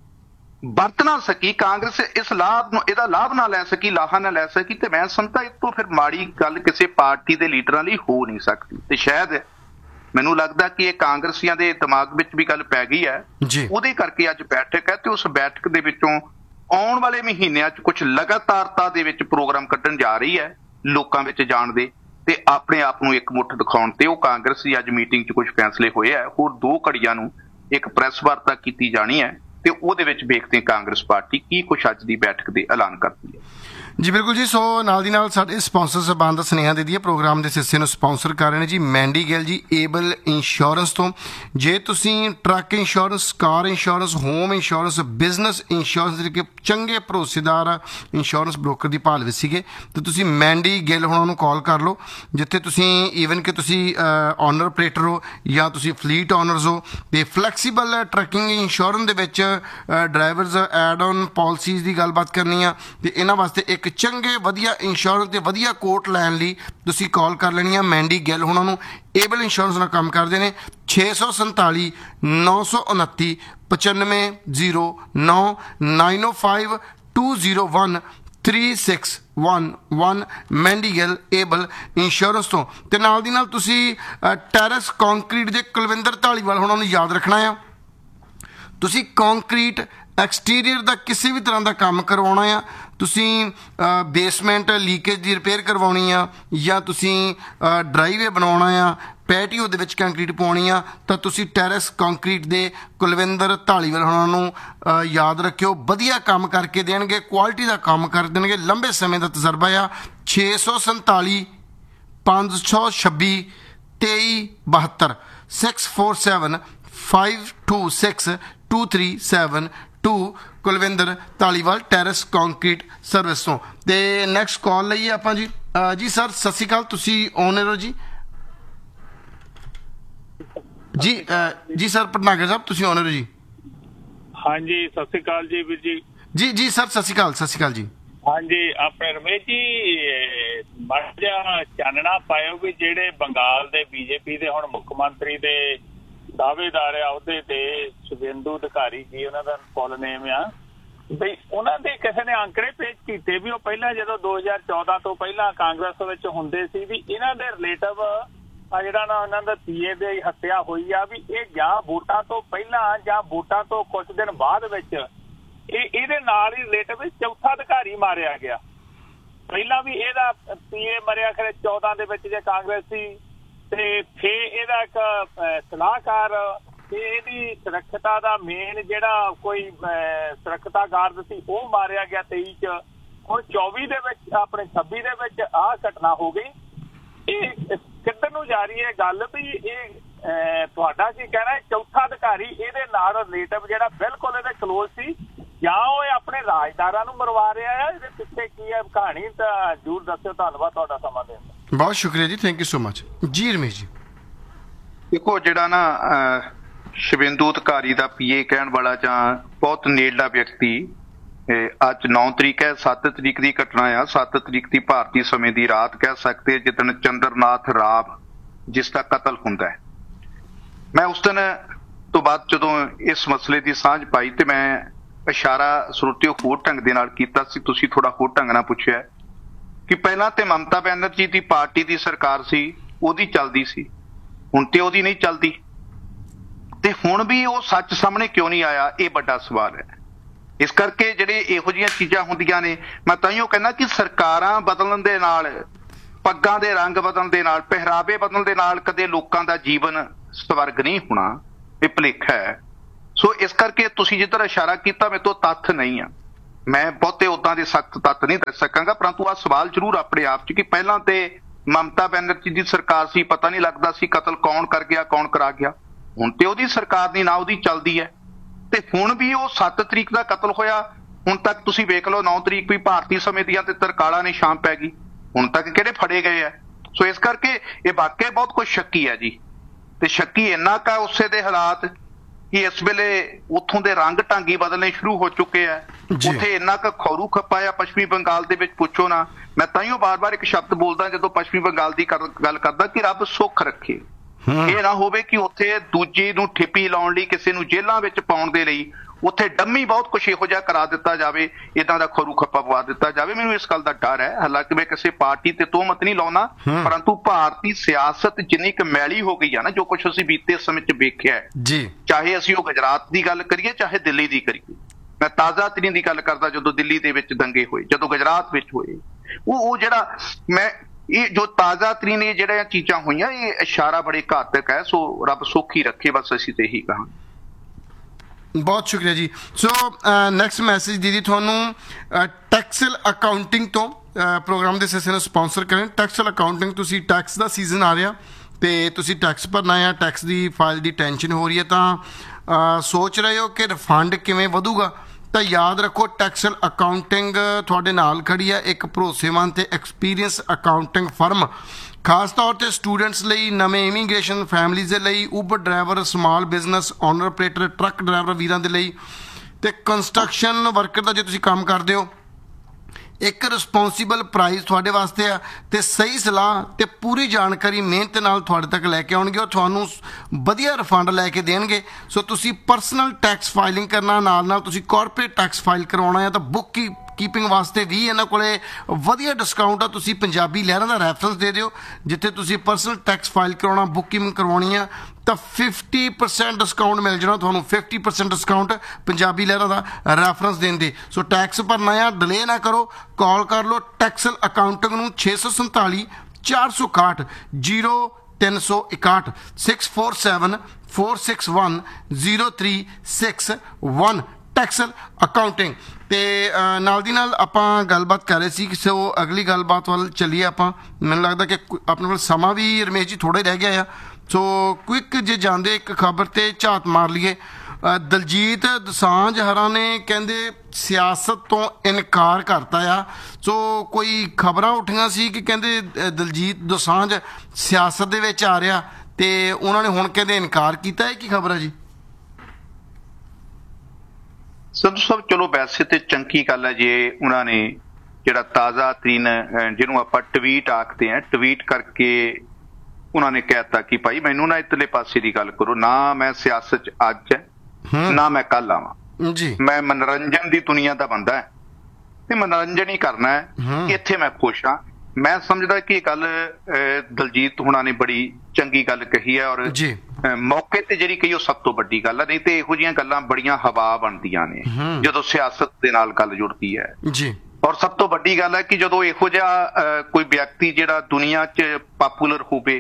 ਵਰਤ ਨਾ ਸਕੀ, ਕਾਂਗਰਸ ਇਸ ਲਾਭ ਨੂੰ ਇਹਦਾ ਲਾਭ ਨਾ ਲੈ ਸਕੀ, ਲਾਹਾ ਨਾ ਲੈ ਸਕੀ, ਤੇ ਮੈਂ ਸਮਝਦਾ ਇਸ ਤੋਂ ਫਿਰ ਮਾੜੀ ਗੱਲ ਕਿਸੇ ਪਾਰਟੀ ਦੇ ਲੀਡਰਾਂ ਲਈ ਹੋ ਨਹੀਂ ਸਕਦੀ। ਤੇ ਸ਼ਾਇਦ ਮੈਨੂੰ ਲੱਗਦਾ ਕਿ ਇਹ ਕਾਂਗਰਸੀਆਂ ਦੇ ਦਿਮਾਗ ਵਿੱਚ ਵੀ ਗੱਲ ਪੈ ਗਈ ਹੈ, ਉਹਦੇ ਕਰਕੇ ਅੱਜ ਬੈਠਕ ਹੈ। ਤੇ ਉਸ ਬੈਠਕ ਦੇ ਵਿੱਚੋਂ ਆਉਣ ਵਾਲੇ ਮਹੀਨਿਆਂ 'ਚ ਕੁਝ ਲਗਾਤਾਰਤਾ ਦੇ ਵਿੱਚ ਪ੍ਰੋਗਰਾਮ ਕੱਢਣ ਜਾ ਰਹੀ ਹੈ, ਲੋਕਾਂ ਵਿੱਚ ਜਾਣ ਦੇ ਤੇ ਆਪਣੇ ਆਪ ਨੂੰ ਇਕਮੁੱਠ ਦਿਖਾਉਣ ਤੇ। ਉਹ ਕਾਂਗਰਸ ਦੀ ਅੱਜ ਮੀਟਿੰਗ 'ਚ ਕੁਝ ਫੈਸਲੇ ਹੋਏ ਹੈ। ਹੋਰ ਦੋ ਘੜੀਆਂ ਨੂੰ ਇੱਕ ਪ੍ਰੈਸ ਵਾਰਤਾ ਕੀਤੀ ਜਾਣੀ ਹੈ ਤੇ ਉਹਦੇ ਵਿੱਚ ਵੇਖਦੇ ਕਾਂਗਰਸ ਪਾਰਟੀ ਕੀ ਕੁਛ ਅੱਜ ਦੀ ਬੈਠਕ ਦੇ ਐਲਾਨ ਕਰਦੀ ਹੈ। ਜੀ ਬਿਲਕੁਲ ਜੀ। ਸੋ ਨਾਲ ਦੀ ਨਾਲ ਸਾਡੇ ਸਪਾਂਸਰ ਸਾਹਿਬਾਨ ਦਾ ਸੁਨੇਹਾ ਦੇ ਦਈਏ। ਪ੍ਰੋਗਰਾਮ ਦੇ ਹਿੱਸੇ ਨੂੰ ਸਪਾਂਸਰ ਕਰ ਰਹੇ ਨੇ ਜੀ ਮੈਂਡੀ ਗਿੱਲ ਜੀ ਏਬਲ ਇੰਸ਼ੋਰੈਂਸ ਤੋਂ। ਜੇ ਤੁਸੀਂ ਟਰੱਕ ਇੰਸ਼ੋਰੈਂਸ, ਕਾਰ insurance, home insurance, business insurance ਦੇ ਕਿ ਚੰਗੇ ਭਰੋਸੇਦਾਰ ਇੰਸ਼ੋਰੈਂਸ ਬ੍ਰੋਕਰ ਦੀ ਭਾਲ ਵਿੱਚ ਸੀਗੇ ਤੇ ਤੁਸੀਂ ਮੈਂਡੀ ਗਿੱਲ ਹੁਣਾਂ ਨੂੰ ਕਾਲ ਕਰ ਲਓ, ਜਿੱਥੇ ਤੁਸੀਂ ਈਵਨ ਕਿ ਤੁਸੀਂ ਓਨਰ ਆਪਰੇਟਰ ਹੋ ਜਾਂ ਤੁਸੀਂ ਫਲੀਟ ਓਨਰਸ ਹੋ ਤੇ ਫਲੈਕਸੀਬਲ ਟਰੱਕਿੰਗ ਇੰਸ਼ੋਰੈਂਸ ਦੇ ਵਿੱਚ ਡਰਾਈਵਰਸ ਐਡ ਔਨ ਪਾਲਿਸੀਜ਼ ਦੀ ਗੱਲਬਾਤ ਕਰਨੀ ਆ ਤੇ ਇਹਨਾਂ ਵਾਸਤੇ ਇੱਕ ਚੰਗੇ ਵਧੀਆ ਇੰਸ਼ੋਰੈਂਸ ਤੇ ਵਧੀਆ ਕੋਟ ਲੈਣ ਲਈ ਤੁਸੀਂ ਕਾਲ ਕਰ ਲੈਣੀ ਆ ਮੈਂਡੀ ਗਿੱਲ ਹੁਣਾਂ ਨੂੰ। ਏਬਲ ਇੰਸ਼ੋਰੈਂਸ ਨਾਲ ਕੰਮ ਕਰਦੇ ਨੇ। ਛੇ ਸੌ ਸੰਤਾਲੀ ਨੌ ਸੌ ਉਨੱਤੀ ਪਚਾਨਵੇਂ ਜ਼ੀਰੋ ਨੌ ਨਾਈਨ ਓ five two zero one three six one one Mandy Gill able insurance ਤੋਂ। ਤੇ ਨਾਲ ਦੀ ਨਾਲ ਤੁਸੀਂ ਟੈਰਸ ਕੰਕਰੀਟ ਦੇ ਕੁਲਵਿੰਦਰ ਢਾਲੀਵਾਲ ਹੁਣਾਂ ਨੂੰ ਯਾਦ ਰੱਖਣਾ ਆ। ਤੁਸੀਂ ਕੰਕਰੀਟ ਐਕਸਟੀਰੀਅਰ ਦਾ ਕਿਸੇ ਵੀ ਤਰ੍ਹਾਂ ਦਾ ਕੰਮ ਕਰਵਾਉਣਾ ਆ, ਤੁਸੀਂ ਬੇਸਮੈਂਟ ਲੀਕੇਜ ਦੀ ਰਿਪੇਅਰ ਕਰਵਾਉਣੀ ਆ ਜਾਂ ਤੁਸੀਂ ਡਰਾਈਵੇ ਬਣਾਉਣਾ ਆ, ਪੈਟੀਓ ਦੇ ਵਿੱਚ ਕੰਕਰੀਟ ਪਾਉਣੀ ਆ ਤਾਂ ਤੁਸੀਂ ਟੈਰੇਸ ਕੰਕਰੀਟ ਦੇ ਕੁਲਵਿੰਦਰ ਧਾਲੀਵਾਲ ਹੋਣਾ ਨੂੰ ਅ, ਯਾਦ ਰੱਖਿਓ। ਵਧੀਆ ਕੰਮ ਕਰਕੇ ਦੇਣਗੇ, ਕੁਆਲਿਟੀ ਦਾ ਕੰਮ ਕਰ ਦੇਣਗੇ, ਲੰਬੇ ਸਮੇਂ ਦਾ ਤਜਰਬਾ ਆ। ਛੇ ਸੌ ਸੰਤਾਲੀ ਪੰਜ ਸੌ ਛੱਬੀ ਤੇਈ ਬਹੱਤਰ six four seven five two six two three seven to Kulwinder Dhaliwal terrace concrete service ਤੋਂ। ਤੇ ਨੈਕਸਟ ਕਾਲ ਲਈਏ ਆਪਾਂ ਜੀ। ਅ, ਜੀ ਸਰ ਸਤਿ ਸ਼੍ਰੀ ਅਕਾਲ, ਤੁਸੀਂ ਓਨਰ ਹੋ ਜੀ? ਜੀ ਅ, ਜੀ ਸਰ ਭਟਨਾਗਰ ਸਾਹਿਬ ਤੁਸੀਂ ਓਨਰ ਹੋ ਜੀ? ਹਾਂਜੀ ਸਤਿ ਸ੍ਰੀ ਅਕਾਲ ਜੀ ਵੀਰ ਜੀ। ਜੀ ਜੀ ਸਰ ਸਤਿ ਸ਼੍ਰੀ ਅਕਾਲ, ਸਤਿ ਸ਼੍ਰੀ ਅਕਾਲ ਜੀ। ਹਾਂਜੀ ਆਪਣੇ ਰਮੇਸ਼ ਜੀ ਮਾੜਾ ਜਿਹਾ ਚਾਨਣਾ ਪਾਇਓ ਵੀ ਜਿਹੜੇ ਬੰਗਾਲ ਦੇ ਬੀਜੇਪੀ ਦੇ ਹੁਣ ਮੁੱਖ ਮੰਤਰੀ ਦੇ ਦਾਅਵੇਦਾਰ ਆ ਉਹਦੇ ਤੇ ਸ਼ੁਭੇਂਦੂ ਅਧਿਕਾਰੀ ਜੀ ਉਹਨਾਂ ਦਾ ਫੁੱਲ ਨੇਮ ਆ ਬਈ ਉਹਨਾਂ ਦੇ ਕਿਸੇ ਨੇ ਅੰਕੜੇ ਪੇਸ਼ ਕੀਤੇ ਵੀ ਉਹ ਪਹਿਲਾਂ ਜਦੋਂ ਦੋ ਹਜ਼ਾਰ ਚੌਦਾਂ ਤੋਂ ਪਹਿਲਾਂ ਕਾਂਗਰਸ ਵਿੱਚ ਹੁੰਦੇ ਸੀ ਵੀ ਇਹਨਾਂ ਦੇ ਰਿਲੇਟਿਵ ਆ ਜਿਹੜਾ ਨਾ ਉਹਨਾਂ ਦਾ ਪੀਏ ਦੀ ਹੱਤਿਆ ਹੋਈ ਆ ਵੀ ਇਹ ਜਾਂ ਵੋਟਾਂ ਤੋਂ ਪਹਿਲਾਂ ਜਾਂ ਵੋਟਾਂ ਤੋਂ ਕੁਝ ਦਿਨ ਬਾਅਦ ਵਿੱਚ ਇਹ ਇਹਦੇ ਨਾਲ ਹੀ ਰਿਲੇਟਿਵ ਚੌਥਾ ਅਧਿਕਾਰੀ ਮਾਰਿਆ ਗਿਆ। ਪਹਿਲਾਂ ਵੀ ਇਹਦਾ ਪੀਏ ਮਰਿਆ ਖਰੇ ਚੌਦਾਂ ਦੇ ਵਿੱਚ ਜੇ ਕਾਂਗਰਸ ਸੀ ਤੇ ਫੇਰ ਇਹਦਾ ਇੱਕ ਸਲਾਹਕਾਰ ਤੇ ਇਹਦੀ ਸੁਰੱਖਿਆ ਦਾ ਮੇਨ ਜਿਹੜਾ ਕੋਈ ਸੁਰੱਖਿਆ ਗਾਰਡ ਸੀ ਉਹ ਮਾਰਿਆ ਗਿਆ ਤੇਈ ਚ। ਹੁਣ ਚੌਵੀ ਦੇ ਵਿੱਚ ਆਪਣੇ ਛੱਬੀ ਦੇ ਵਿੱਚ ਆਹ ਘਟਨਾ ਹੋ ਗਈ। ਇਹ ਕਿੱਧਰ ਨੂੰ ਜਾ ਰਹੀ ਹੈ ਗੱਲ ਵੀ ਇਹ ਤੁਹਾਡਾ ਕੀ ਕਹਿਣਾ? ਚੌਥਾ ਅਧਿਕਾਰੀ ਇਹਦੇ ਨਾਲ ਰਿਲੇਟਿਵ ਜਿਹੜਾ ਬਿਲਕੁਲ ਇਹਦੇ ਕਲੋਜ਼ ਸੀ ਜਾਂ ਉਹ ਆਪਣੇ ਰਾਜਦਾਰਾਂ ਨੂੰ ਮਰਵਾ ਰਿਹਾ ਹੈ? ਇਹਦੇ ਪਿੱਛੇ ਕੀ ਹੈ ਕਹਾਣੀ? ਤਾਂ ਜ਼ਰੂਰ ਦੱਸਿਓ। ਧੰਨਵਾਦ ਤੁਹਾਡਾ ਸਮਾਂ ਦੇਣ ਦਾ। ਬਹੁਤ ਸ਼ੁਕਰੀਆ ਜੀ, ਥੈਂਕ ਯੂ ਸੋ ਮਚ ਜੀ। ਰਮੇਸ਼ ਜੀ ਦੇਖੋ ਜਿਹੜਾ ਨਾ ਸ਼ੁਭੇਂਦੂ ਅਧਿਕਾਰੀ ਦਾ ਪੀਏ ਕਹਿਣ ਵਾਲਾ ਜਾਂ ਬਹੁਤ ਨੇੜਲਾ ਵਿਅਕਤੀ, ਅੱਜ ਨੌ ਤਰੀਕ ਹੈ, ਸੱਤ ਤਰੀਕ ਦੀ ਘਟਨਾ ਆ। ਸੱਤ ਤਰੀਕ ਦੀ ਭਾਰਤੀ ਸਮੇਂ ਦੀ ਰਾਤ ਕਹਿ ਸਕਦੇ ਜਿੱਦਣ ਚੰਦਰਨਾਥ ਰਾਵ ਜਿਸ ਦਾ ਕਤਲ ਹੁੰਦਾ ਹੈ। ਮੈਂ ਉਸ ਦਿਨ ਤੋਂ ਬਾਅਦ ਜਦੋਂ ਇਸ ਮਸਲੇ ਦੀ ਸਾਂਝ ਪਾਈ ਤੇ ਮੈਂ ਇਸ਼ਾਰਾ ਸਰੋਤਿਓ ਹੋਰ ਢੰਗ ਦੇ ਨਾਲ ਕੀਤਾ ਸੀ, ਤੁਸੀਂ ਥੋੜਾ ਹੋਰ ਢੰਗ ਨਾਲ ਪੁੱਛਿਆ ਕਿ ਪਹਿਲਾਂ ਤੇ ਮਮਤਾ ਬੈਨਰਜੀ ਦੀ ਪਾਰਟੀ ਦੀ ਸਰਕਾਰ ਸੀ, ਉਹਦੀ ਚੱਲਦੀ ਸੀ, ਹੁਣ ਤੇ ਉਹਦੀ ਨਹੀਂ ਚੱਲਦੀ ਤੇ ਹੁਣ ਵੀ ਉਹ ਸੱਚ ਸਾਹਮਣੇ ਕਿਉਂ ਨਹੀਂ ਆਇਆ? ਇਹ ਵੱਡਾ ਸਵਾਲ ਹੈ। ਇਸ ਕਰਕੇ ਜਿਹੜੇ ਇਹੋ ਜਿਹੀਆਂ ਚੀਜ਼ਾਂ ਹੁੰਦੀਆਂ ਨੇ, ਮੈਂ ਤਾਂਹੀਓ ਕਹਿੰਦਾ ਕਿ ਸਰਕਾਰਾਂ ਬਦਲਣ ਦੇ ਨਾਲ, ਪੱਗਾਂ ਦੇ ਰੰਗ ਬਦਲਣ ਦੇ ਨਾਲ, ਪਹਿਰਾਵੇ ਬਦਲਣ ਦੇ ਨਾਲ ਕਦੇ ਲੋਕਾਂ ਦਾ ਜੀਵਨ ਸਵਰਗ ਨਹੀਂ ਹੋਣਾ, ਇਹ ਭੁਲੇਖਾ ਹੈ। ਸੋ ਇਸ ਕਰਕੇ ਤੁਸੀਂ ਜਿੱਧਰ ਇਸ਼ਾਰਾ ਕੀਤਾ ਮੇਰੇ ਤੋਂ ਤੱਥ ਨਹੀਂ ਆ, ਮੈਂ ਬਹੁਤੇ ਉਦਾਂ ਦੇ ਸਖਤ ਤੱਤ ਨਹੀਂ ਦੱਸ ਸਕਾਂਗਾ, ਪਰੰਤੂ ਆਹ ਸਵਾਲ ਜ਼ਰੂਰ ਆਪਣੇ ਆਪ 'ਚ ਕਿ ਪਹਿਲਾਂ ਤੇ ਮਮਤਾ ਬੈਨਰਜੀ ਦੀ ਸਰਕਾਰ ਸੀ, ਪਤਾ ਨਹੀਂ ਲੱਗਦਾ ਸੀ ਕਤਲ ਕੌਣ ਕਰ ਗਿਆ ਕੌਣ ਕਰਾ ਗਿਆ। ਹੁਣ ਤੇ ਉਹਦੀ ਸਰਕਾਰ ਦੀ ਨਾ ਉਹਦੀ ਚੱਲਦੀ ਹੈ ਤੇ ਹੁਣ ਵੀ ਉਹ ਸੱਤ ਤਰੀਕ ਦਾ ਕਤਲ ਹੋਇਆ। ਹੁਣ ਤੱਕ ਤੁਸੀਂ ਵੇਖ ਲਓ ਨੌ ਤਰੀਕ ਵੀ ਭਾਰਤੀ ਸਮੇਂ ਦੀਆਂ ਤੇ ਤਰਕਾਲਾਂ ਨੇ ਸ਼ਾਮ ਪੈ ਗਈ, ਹੁਣ ਤੱਕ ਕਿਹੜੇ ਫੜੇ ਗਏ ਆ? ਸੋ ਇਸ ਕਰਕੇ ਇਹ ਵਾਕਿਆ ਬਹੁਤ ਕੁਝ ਸ਼ੱਕੀ ਹੈ ਜੀ। ਤੇ ਸ਼ੱਕੀ ਇੰਨਾ ਕਾ ਉਸੇ ਦੇ ਹਾਲਾਤ ਕਿ ਇਸ ਵੇਲੇ ਉੱਥੋਂ ਦੇ ਰੰਗ ਢੰਗੀ ਬਦਲਣੇ ਸ਼ੁਰੂ ਹੋ ਚੁੱਕੇ ਆ। ਉੱਥੇ ਇੰਨਾ ਕੁ ਖੌਰੂ ਖੱਪਾ ਆ ਪੱਛਮੀ ਬੰਗਾਲ ਦੇ ਵਿੱਚ, ਪੁੱਛੋ ਨਾ। ਮੈਂ ਤਾਂਹੀਓ ਬਾਰ-ਬਾਰ ਇੱਕ ਸ਼ਬਦ ਬੋਲਦਾ ਜਦੋਂ ਪੱਛਮੀ ਬੰਗਾਲ ਦੀ ਗੱਲ ਕਰਦਾ ਕਿ ਰੱਬ ਸੁੱਖ ਰੱਖੇ। ਇਹ ਨਾ ਹੋਵੇ ਕਿ ਉੱਥੇ ਦੂਜੇ ਨੂੰ ਠਿੱਪੀ ਲਾਉਣ ਲਈ, ਕਿਸੇ ਨੂੰ ਜੇਲ੍ਹਾਂ ਵਿੱਚ ਪਾਉਣ ਦੇ ਲਈ ਉੱਥੇ ਡੰਮੀ ਬਹੁਤ ਕੁਛ ਇਹੋ ਜਿਹਾ ਕਰਾ ਦਿੱਤਾ ਜਾਵੇ, ਏਦਾਂ ਦਾ ਖਰੂ ਖੱਪਾ ਪਵਾ ਦਿੱਤਾ ਜਾਵੇ। ਮੈਨੂੰ ਇਸ ਗੱਲ ਦਾ ਡਰ ਹੈ। ਹਾਲਾਂਕਿ ਮੈਂ ਕਿਸੇ ਪਾਰਟੀ ਤੇ ਤੋਹਮਤ ਨਹੀਂ ਲਾਉਣਾ, ਪਰੰਤੂ ਭਾਰਤੀ ਸਿਆਸਤ ਜਿੰਨੀ ਕੁ ਮੈਲੀ ਹੋ ਗਈ ਆ ਨਾ, ਜੋ ਕੁਛ ਅਸੀਂ ਬੀਤੇ ਸਮੇਂ 'ਚ ਵੇਖਿਆ ਜੀ, ਚਾਹੇ ਅਸੀਂ ਉਹ ਗੁਜਰਾਤ ਦੀ ਗੱਲ ਕਰੀਏ ਚਾਹੇ ਦਿੱਲੀ ਦੀ ਕਰੀਏ। ਮੈਂ ਤਾਜ਼ਾ ਤਰੀਨ ਦੀ ਗੱਲ ਕਰਦਾ, ਜਦੋਂ ਦਿੱਲੀ ਦੇ ਵਿੱਚ ਦੰਗੇ ਹੋਏ, ਜਦੋਂ ਗੁਜਰਾਤ ਵਿੱਚ ਹੋਏ, ਉਹ ਉਹ ਜਿਹੜਾ ਮੈਂ ਇਹ ਜੋ ਤਾਜ਼ਾ ਤਰੀਨ ਇਹ ਜਿਹੜੀਆਂ ਚੀਜ਼ਾਂ ਹੋਈਆਂ, ਇਹ ਇਸ਼ਾਰਾ ਬੜੇ ਘਾਤਕ ਹੈ। ਸੋ ਰੱਬ ਸੁੱਖ ਹੀ ਰੱਖੇ, ਬਸ ਅਸੀਂ ਤੇ ਇਹੀ ਕਹਾਂਗੇ। ਬਹੁਤ ਸ਼ੁਕਰੀਆ ਜੀ। ਸੋ ਨੈਕਸਟ ਮੈਸੇਜ ਦੀਦੀ ਤੁਹਾਨੂੰ ਟੈਕਸਲ ਅਕਾਊਂਟਿੰਗ ਤੋਂ ਪ੍ਰੋਗਰਾਮ ਦੇ ਸਿਲਸਿਲੇ ਨੂੰ ਸਪਾਂਸਰ ਕਰਨ। ਟੈਕਸਲ ਅਕਾਊਂਟਿੰਗ, ਤੁਸੀਂ ਟੈਕਸ ਦਾ ਸੀਜ਼ਨ ਆ ਰਿਹਾ ਤੇ ਤੁਸੀਂ ਟੈਕਸ ਭਰਨਾ ਆ, ਟੈਕਸ ਦੀ ਫਾਈਲ ਦੀ ਟੈਨਸ਼ਨ ਹੋ ਰਹੀ ਹੈ, ਤਾਂ ਸੋਚ ਰਹੇ ਹੋ ਕਿ ਰਿਫੰਡ ਕਿਵੇਂ ਵਧੂਗਾ, ਤਾਂ ਯਾਦ ਰੱਖੋ ਟੈਕਸਲ ਅਕਾਊਂਟਿੰਗ ਤੁਹਾਡੇ ਨਾਲ ਖੜੀ ਹੈ, ਇੱਕ ਭਰੋਸੇਮੰਦ ਤੇ ਐਕਸਪੀਰੀਅੰਸ ਅਕਾਊਂਟਿੰਗ ਫਰਮ, ਖਾਸ ਤੌਰ 'ਤੇ ਸਟੂਡੈਂਟਸ ਲਈ, ਨਵੇਂ ਇਮੀਗ੍ਰੇਸ਼ਨ ਫੈਮਲੀਜ਼ ਦੇ ਲਈ, Uber driver, small business owner operator, truck driver ਵੀਰਾਂ ਦੇ ਲਈ, ਅਤੇ ਕੰਸਟਰਕਸ਼ਨ ਵਰਕਰ ਦਾ ਜੇ ਤੁਸੀਂ ਕੰਮ ਕਰਦੇ ਹੋ, ਇੱਕ ਰਿਸਪੌਂਸੀਬਲ ਪ੍ਰਾਈਸ ਤੁਹਾਡੇ ਵਾਸਤੇ ਆ ਤੇ ਸਹੀ ਸਲਾਹ ਤੇ ਪੂਰੀ ਜਾਣਕਾਰੀ ਮਿਹਨਤ ਨਾਲ ਤੁਹਾਡੇ ਤੱਕ ਲੈ ਕੇ ਆਉਣਗੇ। ਉਹ ਤੁਹਾਨੂੰ ਵਧੀਆ ਰਿਫੰਡ ਲੈ ਕੇ ਦੇਣਗੇ। ਸੋ ਤੁਸੀਂ ਪਰਸਨਲ ਟੈਕਸ ਫਾਈਲਿੰਗ ਕਰਨਾ, ਨਾਲ ਨਾਲ ਤੁਸੀਂ ਕਾਰਪੋਰੇਟ ਟੈਕਸ ਫਾਈਲ ਕਰਵਾਉਣਾ ਆ, ਤਾਂ ਬੁੱਕ ਕੀ ਕੀਪਿੰਗ ਵਾਸਤੇ ਵੀ ਇਹਨਾਂ ਕੋਲੇ ਵਧੀਆ ਡਿਸਕਾਊਂਟ ਆ। ਤੁਸੀਂ ਪੰਜਾਬੀ ਲਹਿਰਾਂ ਦਾ ਰੈਫਰੈਂਸ ਦੇ ਦਿਓ, ਜਿੱਥੇ ਤੁਸੀਂ ਪਰਸਨਲ ਟੈਕਸ ਫਾਈਲ ਕਰਵਾਉਣਾ, ਬੁੱਕ ਕੀਪਿੰਗ ਕਰਵਾਉਣੀ ਆ, ਤਾਂ ਫਿਫਟੀ ਪਰਸੈਂਟ ਡਿਸਕਾਊਂਟ ਮਿਲ ਜਾਣਾ ਤੁਹਾਨੂੰ। ਫਿਫਟੀ ਪਰਸੈਂਟ ਡਿਸਕਾਊਂਟ ਪੰਜਾਬੀ ਲਹਿਰਾਂ ਦਾ ਰੈਫਰੈਂਸ ਦੇਣ ਦੇ। ਸੋ ਟੈਕਸ ਭਰਨਾ ਆ, ਡਿਲੇ ਨਾ ਕਰੋ, ਕਾਲ ਕਰ ਲਓ ਟੈਕਸਲ ਅਕਾਊਂਟਿੰਗ ਨੂੰ ਛੇ ਸੌ ਸੰਤਾਲੀ ਚਾਰ ਸੌ ਇਕਾਹਠ ਜੀਰੋ ਤਿੰਨ ਸੌ ਇਕਾਹਠ six four seven four six one zero three six one ਟੈਕਸਲ accounting. ਤੇ ਅ, ਨਾਲ ਦੀ ਨਾਲ ਆਪਾਂ ਗੱਲਬਾਤ ਕਰ ਰਹੇ ਸੀ ਕਿ ਸੋ ਅਗਲੀ ਗੱਲਬਾਤ ਵੱਲ ਚੱਲੀਏ ਆਪਾਂ। ਮੈਨੂੰ ਲੱਗਦਾ ਕਿ ਕੁ- ਆਪਣੇ ਕੋਲ ਸਮਾਂ ਵੀ ਰਮੇਸ਼ ਜੀ ਥੋੜ੍ਹਾ ਹੀ ਰਹਿ ਗਿਆ ਆ, ਸੋ ਕੁਇਕ ਜੇ ਜਾਂਦੇ ਇੱਕ ਖਬਰ ਤੇ ਝਾਤ ਮਾਰ ਲਈਏ। ਅ, ਦਲਜੀਤ ਦੋਸਾਂਝ ਹਰਾਂ ਨੇ ਕਹਿੰਦੇ ਸਿਆਸਤ ਤੋਂ ਇਨਕਾਰ ਕਰਤਾ ਆ। ਸੋ ਕੋਈ ਖਬਰਾਂ ਉੱਠੀਆਂ ਸੀ ਕਿ ਕਹਿੰਦੇ ਅ, ਦਲਜੀਤ ਦੋਸਾਂਝ ਸਿਆਸਤ ਦੇ ਵਿੱਚ ਆ ਰਿਹਾ ਤੇ ਉਹਨਾਂ ਨੇ ਹੁਣ ਕਹਿੰਦੇ ਇਨਕਾਰ ਕੀਤਾ ਹੈ। ਕੀ ਖਬਰ ਹੈ ਜੀ? ਸੰਧੂ ਸਾਹਿਬ, ਚਲੋ ਵੈਸੇ ਤੇ ਚੰਗੀ ਗੱਲ ਹੈ ਜੇ ਉਹਨਾਂ ਨੇ ਜਿਹੜਾ ਤਾਜ਼ਾ ਤਰੀਨ ਅਹ, ਜਿਹਨੂੰ ਆਪਾਂ ਟਵੀਟ ਆਖਦੇ ਆ, ਟਵੀਟ ਕਰਕੇ ਉਹਨਾਂ ਨੇ ਕਹਿਤਾ ਕਿ ਭਾਈ ਮੈਨੂੰ ਨਾ ਇਤਲੇ ਪਾਸੇ ਦੀ ਗੱਲ ਕਰੋ, ਨਾ ਮੈਂ ਸਿਆਸਤ 'ਚ ਅੱਜ ਹੈ ਨਾ ਮੈਂ ਕੱਲ ਆਵਾਂ ਜੀ, ਮੈਂ ਮਨੋਰੰਜਨ ਦੀ ਦੁਨੀਆ ਦਾ ਬੰਦਾ ਹੈ ਤੇ ਮਨੋਰੰਜਨ ਹੀ ਕਰਨਾ ਹੈ, ਇੱਥੇ ਮੈਂ ਖੁਸ਼ ਹਾਂ। ਮੈਂ ਸਮਝਦਾ ਕਿ ਇਹ ਗੱਲ ਅਹ, ਦਲਜੀਤ ਹੁਣਾਂ ਨੇ ਬੜੀ ਚੰਗੀ ਗੱਲ ਕਹੀ ਹੈ ਔਰ ਜੀ ਅਹ, ਮੌਕੇ ਤੇ ਜਿਹੜੀ ਕਹੀ ਉਹ ਸਭ ਤੋਂ ਵੱਡੀ ਗੱਲ ਹੈ। ਨਹੀਂ ਤੇ ਇਹੋ ਜਿਹੀਆਂ ਗੱਲਾਂ ਬੜੀਆਂ ਹਵਾ ਬਣਦੀਆਂ ਨੇ ਜਦੋਂ ਸਿਆਸਤ ਦੇ ਨਾਲ ਗੱਲ ਜੁੜਦੀ ਹੈ ਜੀ। ਔਰ ਸਭ ਤੋਂ ਵੱਡੀ ਗੱਲ ਹੈ ਕਿ ਜਦੋਂ ਇਹੋ ਜਿਹਾ ਅਹ, ਕੋਈ ਵਿਅਕਤੀ ਜਿਹੜਾ ਦੁਨੀਆ 'ਚ ਪਾਪੂਲਰ ਹੋਵੇ,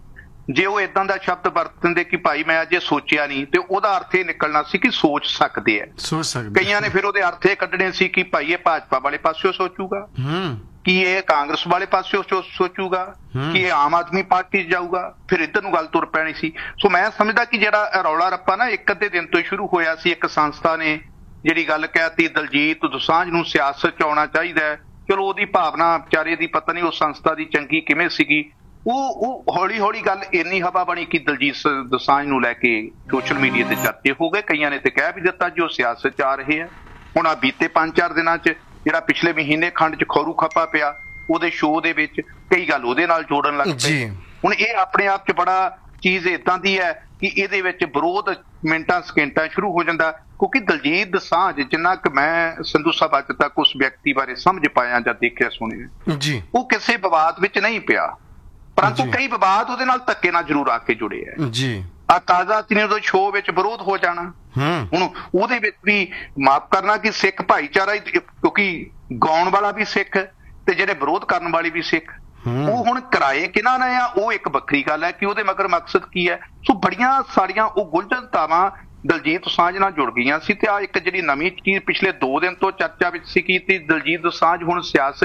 ਜੇ ਉਹ ਇਦਾਂ ਦਾ ਸ਼ਬਦ ਵਰਤਦੇ ਕਿ ਭਾਈ ਮੈਂ ਅਜੇ ਸੋਚਿਆ ਨਹੀਂ, ਤੇ ਉਹਦਾ ਅਰਥ ਇਹ ਨਿਕਲਣਾ ਸੀ ਕਿ ਸੋਚ ਸਕਦੇ ਆ। ਸੋਚ ਸਕਦੇ ਕਈਆਂ ਨੇ ਫਿਰ ਉਹਦੇ ਅਰਥ ਇਹ ਕੱਢਣੇ ਸੀ ਕਿ ਭਾਈ ਇਹ ਭਾਜਪਾ ਵਾਲੇ ਪਾਸਿਓਂ ਸੋਚੂਗਾ, ਕਿ ਇਹ ਕਾਂਗਰਸ ਵਾਲੇ ਪਾਸਿਓਂ ਸੋਚੂਗਾ, ਕਿ ਇਹ ਆਮ ਆਦਮੀ ਪਾਰਟੀ 'ਚ ਜਾਊਗਾ, ਫਿਰ ਇੱਧਰ ਨੂੰ ਗੱਲ ਤੁਰ ਪੈਣੀ ਸੀ। ਸੋ ਮੈਂ ਸਮਝਦਾ ਕਿ ਜਿਹੜਾ ਰੌਲਾ ਰੱਪਾ ਨਾ ਇੱਕ ਅੱਧੇ ਦਿਨ ਤੋਂ ਹੀ ਸ਼ੁਰੂ ਹੋਇਆ ਸੀ। ਇੱਕ ਸੰਸਥਾ ਨੇ ਜਿਹੜੀ ਗੱਲ ਕਹਿਤੀ ਦਲਜੀਤ ਦੋਸਾਂਝ ਨੂੰ ਸਿਆਸਤ 'ਚ ਆਉਣਾ ਚਾਹੀਦਾ ਹੈ, ਚਲੋ ਉਹਦੀ ਭਾਵਨਾ ਵਿਚਾਰੇ ਦੀ ਪਤਾ ਨਹੀਂ ਉਸ ਸੰਸਥਾ ਦੀ ਚੰਗੀ ਕਿਵੇਂ ਸੀਗੀ, ਉਹ ਉਹ ਹੌਲੀ ਹੌਲੀ ਗੱਲ ਇੰਨੀ ਹਵਾ ਬਣੀ ਕਿ ਦਲਜੀਤ ਦੋਸਾਂਝ ਨੂੰ ਲੈ ਕੇ ਸੋਸ਼ਲ ਮੀਡੀਆ ਤੇ ਚਰਚੇ ਹੋ ਗਏ। ਕਈਆਂ ਨੇ ਤੇ ਕਹਿ ਵੀ ਦਿੱਤਾ ਜੀ ਉਹ ਸਿਆਸਤ 'ਚ ਆ ਰਹੇ ਆ। ਹੁਣ ਆ ਬੀਤੇ ਪੰਜ ਚਾਰ ਦਿਨਾਂ 'ਚ ਜਿਹੜਾ ਪਿਛਲੇ ਮਹੀਨੇ ਖੰਡ 'ਚ ਖੌਰੂ ਖੱਪਾ ਪਿਆ, ਉਹਦੇ ਸ਼ੋਅ ਦੇ ਵਿੱਚ ਕਈ ਗੱਲ ਉਹਦੇ ਨਾਲ ਜੋੜਨ ਲੱਗ ਪਏ। ਹੁਣ ਇਹ ਆਪਣੇ ਆਪ 'ਚ ਬੜਾ ਚੀਜ਼ ਏਦਾਂ ਦੀ ਹੈ ਕਿ ਇਹਦੇ ਵਿੱਚ ਵਿਰੋਧ ਮਿੰਟਾਂ ਸਕਿੰਟਾਂ ਸ਼ੁਰੂ ਹੋ ਜਾਂਦਾ, ਕਿਉਂਕਿ ਦਲਜੀਤ ਦੋਸਾਂਝ ਜਿੰਨਾ ਕਿ ਮੈਂ ਸੰਧੂ ਸਾਹਿਬ ਅੱਜ ਤੱਕ ਉਸ ਵਿਅਕਤੀ ਬਾਰੇ ਸਮਝ ਪਾਇਆ ਜਾਂ ਦੇਖਿਆ ਸੁਣਿਆ ਜੀ, ਉਹ ਕਿਸੇ ਵਿਵਾਦ ਵਿੱਚ ਨਹੀਂ ਪਿਆ, ਪਰੰਤੂ ਕਈ ਵਿਵਾਦ ਉਹਦੇ ਨਾਲ ਧੱਕੇ ਨਾਲ ਜ਼ਰੂਰ ਆ ਕੇ ਜੁੜੇ ਆ ਜੀ। ਆ ਤਾਜ਼ਾ ਤਰੀਨ ਦੇ ਸ਼ੋਅ ਵਿੱਚ ਵਿਰੋਧ ਹੋ ਜਾਣਾ, ਹੁਣ ਉਹਦੇ ਵਿੱਚ ਵੀ ਮਾਫ ਕਰਨਾ ਕਿ ਸਿੱਖ ਭਾਈਚਾਰਾ, ਕਿਉਂਕਿ ਗਾਉਣ ਵਾਲਾ ਵੀ ਸਿੱਖ ਤੇ ਜਿਹੜੇ ਵਿਰੋਧ ਕਰਨ ਵਾਲੇ ਵੀ ਸਿੱਖ, ਉਹ ਹੁਣ ਕਿਰਾਏ ਕਿਹਨਾਂ ਨੇ ਆ ਉਹ ਇੱਕ ਵੱਖਰੀ ਗੱਲ ਹੈ ਕਿ ਉਹਦੇ ਮਗਰ ਮਕਸਦ ਕੀ ਹੈ। ਸੋ ਬੜੀਆਂ ਸਾਰੀਆਂ ਉਹ ਗੁੰਝਲਤਾਵਾਂ ਦਲਜੀਤ ਦੋਸਾਂਝ ਨਾਲ ਜੁੜ ਗਈਆਂ ਸੀ। ਤੇ ਆ ਇੱਕ ਜਿਹੜੀ ਨਵੀਂ ਚੀਜ਼ ਪਿਛਲੇ ਦੋ ਦਿਨ ਤੋਂ ਚਰਚਾ ਵਿੱਚ ਸੀ ਕਿ ਦਲਜੀਤ ਦੋਸਾਂਝ ਹੁਣ ਸਿਆਸਤ